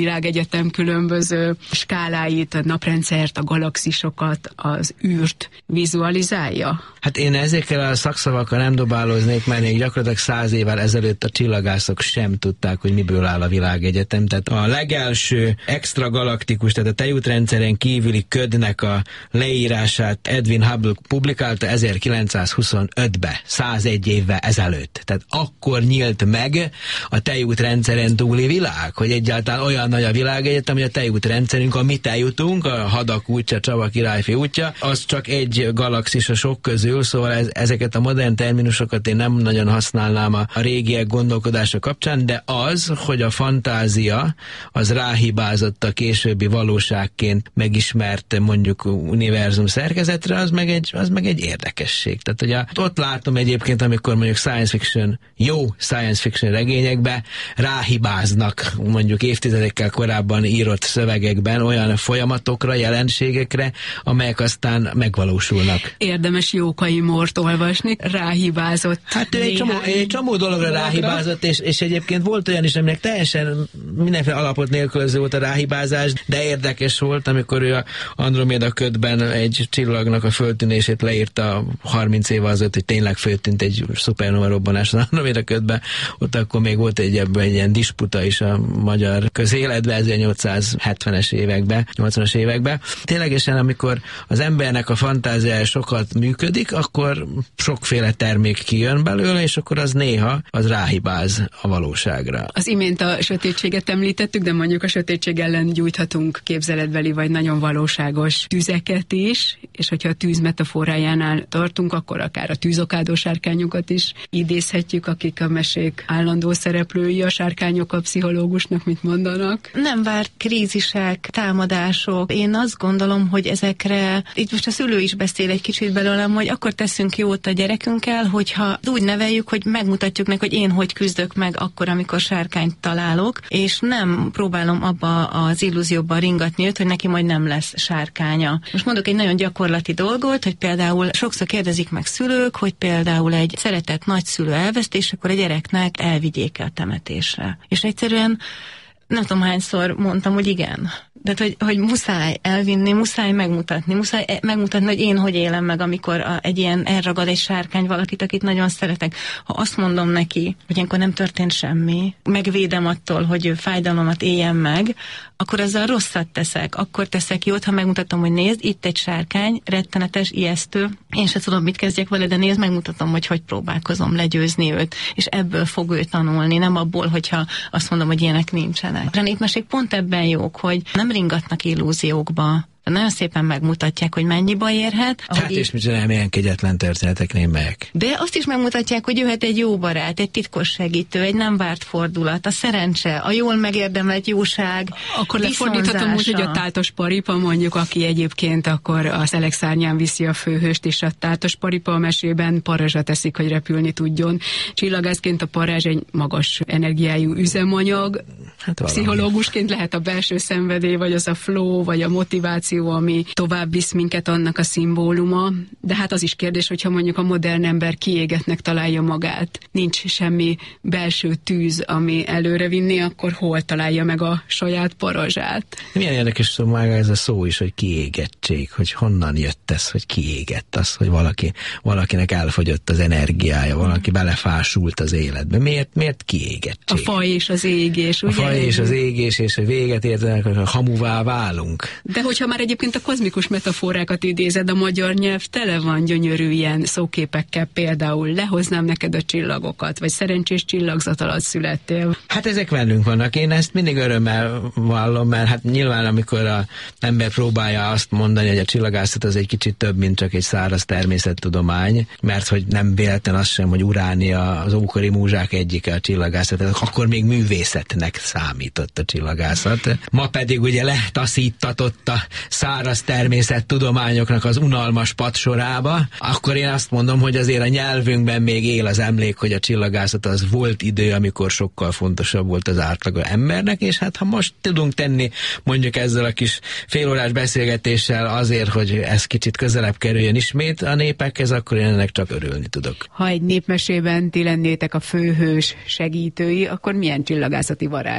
világegyetem különböző skáláit, a naprendszert, a galaxisokat, az űrt vizualizálja? Hát én ezekkel a szakszavakkal nem dobáloznék, mert még gyakorlatilag száz évvel ezelőtt a csillagászok sem tudták, hogy miből áll a világegyetem. Tehát a legelső extragalaktikus, tehát a tejútrendszeren kívüli ködnek a leírását Edwin Hubble publikálta ezerkilencszázhuszonötben, százegy évvel ezelőtt. Tehát akkor nyílt meg a tejútrendszeren túli világ, hogy egyáltalán olyan nagy a világegyetem, hogy a tejútrendszerünk, a mi tejútunk, a Hadak útja, Csaba királyfi útja, az csak egy galaxis a sok közül, szóval ez, ezeket a modern terminusokat én nem nagyon használnám a, a régiek gondolkodása kapcsán, de az, hogy a fantázia az ráhibázott a későbbi valóságként megismert mondjuk univerzum szerkezetre, az meg egy, az meg egy érdekesség. Tehát ugye ott látom egyébként, amikor mondjuk science fiction, jó science fiction regényekbe ráhibáznak mondjuk évtizedekkel korábban írott szövegekben olyan folyamatokra, jelenségekre, amelyek aztán megvalósulnak. Érdemes Jókai Mort olvasni, ráhibázott. Hát ő egy csomó, egy csomó dologra ráhibázott, és, és egyébként volt olyan is, aminek teljesen mindenféle alapot nélkülöző volt a ráhibázás, de érdekes volt, amikor ő a Androméda ködben egy csillagnak a föltűnését leírta harminc éve azért, hogy tényleg föltűnt egy szupernova robbanás az Androméda ködben. Ott akkor még volt egy ebben egy ilyen disputa is a magyar közéletben, ezernyolcszázhetvenes években, nyolcvanas években. Ténylegesen, amikor az embernek a fantáziája sokat működik, akkor sokféle termék kijön belőle, és akkor az néha az ráhibáz a valóságra. Az imént a sötétséget említettük, de mondjuk a sötétség ellen gyújthatunk képzeletbeli vagy nagyon valóságos tüzeket is, és hogyha a tűz metaforájánál tartunk, akkor akár a tűzokádó sárkányokat is idézhetjük, akik a mesék állandó szereplői, a sárkányok a pszichológusnak mit mondanak. Nem várt krízisek, támadások. Én azt gondolom, hogy ezekre, itt most a szülő is beszél egy kicsit belőlem, hogy akkor teszünk jót a gyerekünkkel, hogyha úgy neveljük, hogy megmutatjuk neki, hogy én hogy küzdök meg akkor, amikor sárkányt találok, és nem próbálom abba az illúzióban ringatni őt, hogy neki majd nem lesz sárkánya. Most mondok egy nagyon gyakorlati dolgot, hogy például sokszor kérdezik meg szülők, hogy például egy szeretett nagyszülő elvesztés, akkor a gyereknek elvigyék a temetésre. És egyszerűen nem tudom hányszor mondtam, hogy igen. De hogy, hogy muszáj elvinni, muszáj megmutatni, muszáj megmutatni, hogy én hogy élem meg, amikor a, egy ilyen elragad egy sárkány valakit, akit nagyon szeretek. Ha azt mondom neki, hogy ilyenkor nem történt semmi, megvédem attól, hogy ő fájdalmamat éljen meg, akkor azzal rosszat teszek. Akkor teszek jót, ha megmutatom, hogy nézd, itt egy sárkány, rettenetes, ijesztő. Én se tudom, mit kezdjek vele, de nézd, megmutatom, hogy hogy próbálkozom legyőzni őt, és ebből fog ő tanulni, nem abból, hogyha azt mondom, hogy ilyenek nincsenek. A népmesék pont ebben jók, hogy nem ringatnak illúziókba. Nagyon szépen megmutatják, hogy mennyi baj érhet. Hát és mit csinálom, ilyen kegyetlen történetek némelyek. De azt is megmutatják, hogy jöhet egy jó barát, egy titkos segítő, egy nem várt fordulat, a szerencse, a jól megérdemelt jóság. Akkor lefordíthatom úgy, hogy a Táltos Paripa mondjuk, aki egyébként akkor a szelek-szárnyán viszi a főhőst, és a Táltos Paripa a mesében parázsra teszik, hogy repülni tudjon. Csillagászként a parázs egy magas energiájú üzemanyag. Hát pszichológusként lehet a belső szenvedély, vagy az a flow, vagy a motiváció, ami tovább visz minket, annak a szimbóluma. De hát az is kérdés, hogyha mondjuk a modern ember kiégetnek találja magát, nincs semmi belső tűz, ami előre vinni, akkor hol találja meg a saját parazsát? Milyen érdekes szó maga ez a szó is, hogy kiégettség, hogy honnan jött ez, hogy kiégett az, hogy valaki, valakinek elfogyott az energiája, valaki belefásult az életbe. Miért, miért kiégettség? A faj és az égés, ugye? A faj és az égés, és a véget értenek, hogy hamuvá válunk. De hogyha már egyébként a kozmikus metaforákat idézed, a magyar nyelv tele van gyönyörű ilyen szóképekkel, például lehoznám neked a csillagokat, vagy szerencsés csillagzat alatt születtél. Hát ezek bennünk vannak. Én ezt mindig örömmel vallom, mert hát nyilván amikor az ember próbálja azt mondani, hogy a csillagászat az egy kicsit több, mint csak egy száraz természettudomány, mert hogy nem véletlen az sem, hogy Uránia az ókori múzsák egyike a csillagászat, akkor még művészetnek számított a csillagászat. Ma pedig ugye letaszítatott a száraz természettudományoknak az unalmas padsorába, akkor én azt mondom, hogy azért a nyelvünkben még él az emlék, hogy a csillagászat az volt idő, amikor sokkal fontosabb volt az átlag embernek, és hát ha most tudunk tenni mondjuk ezzel a kis félórás beszélgetéssel azért, hogy ez kicsit közelebb kerüljön ismét a népekhez, akkor én ennek csak örülni tudok. Ha egy népmesében ti lennétek a főhős segítői, akkor milyen csillagászati varázs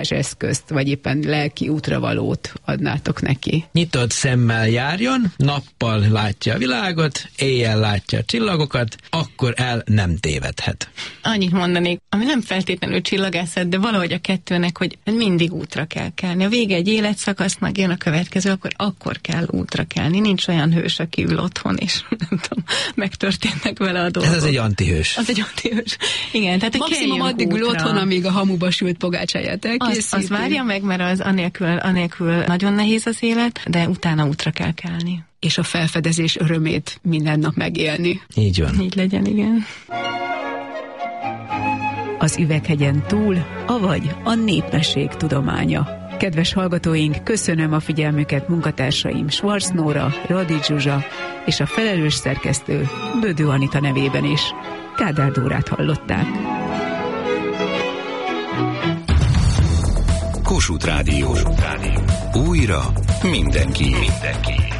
varázseszközt, vagy éppen lelki útravalót adnátok neki? Nyitott szemmel járjon, nappal látja a világot, éjjel látja a csillagokat, akkor el nem tévedhet. Annyit mondanék, ami nem feltétlenül csillagászat, de valahogy a kettőnek, hogy mindig útra kell kelni. A vége egy életszakasznak, jön a következő, akkor akkor kell útra kelni. Nincs olyan hős, aki ül otthon, és nem tudom, megtörténnek vele a dolgok. Ez az egy antihős. Az egy antihős. Igen, tehát maximum addig ül otthon, amíg a hamuba sült pogácsáját elkészíti. Az, az várja meg, mert az anélkül, anélkül nagyon nehéz az élet, de utána útra kell kelni. És a felfedezés örömét minden nap megélni. Így van. Így legyen, igen. Az üveghegyen túl, avagy a népmesség tudománya. Kedves hallgatóink, köszönöm a figyelmüket munkatársaim Schwarz Nóra, Radics Zsuzsa és a felelős szerkesztő Bödő Anita nevében is. Kádár Dórát hallották. Kossuth Rádió. Újra mindenki. mindenki.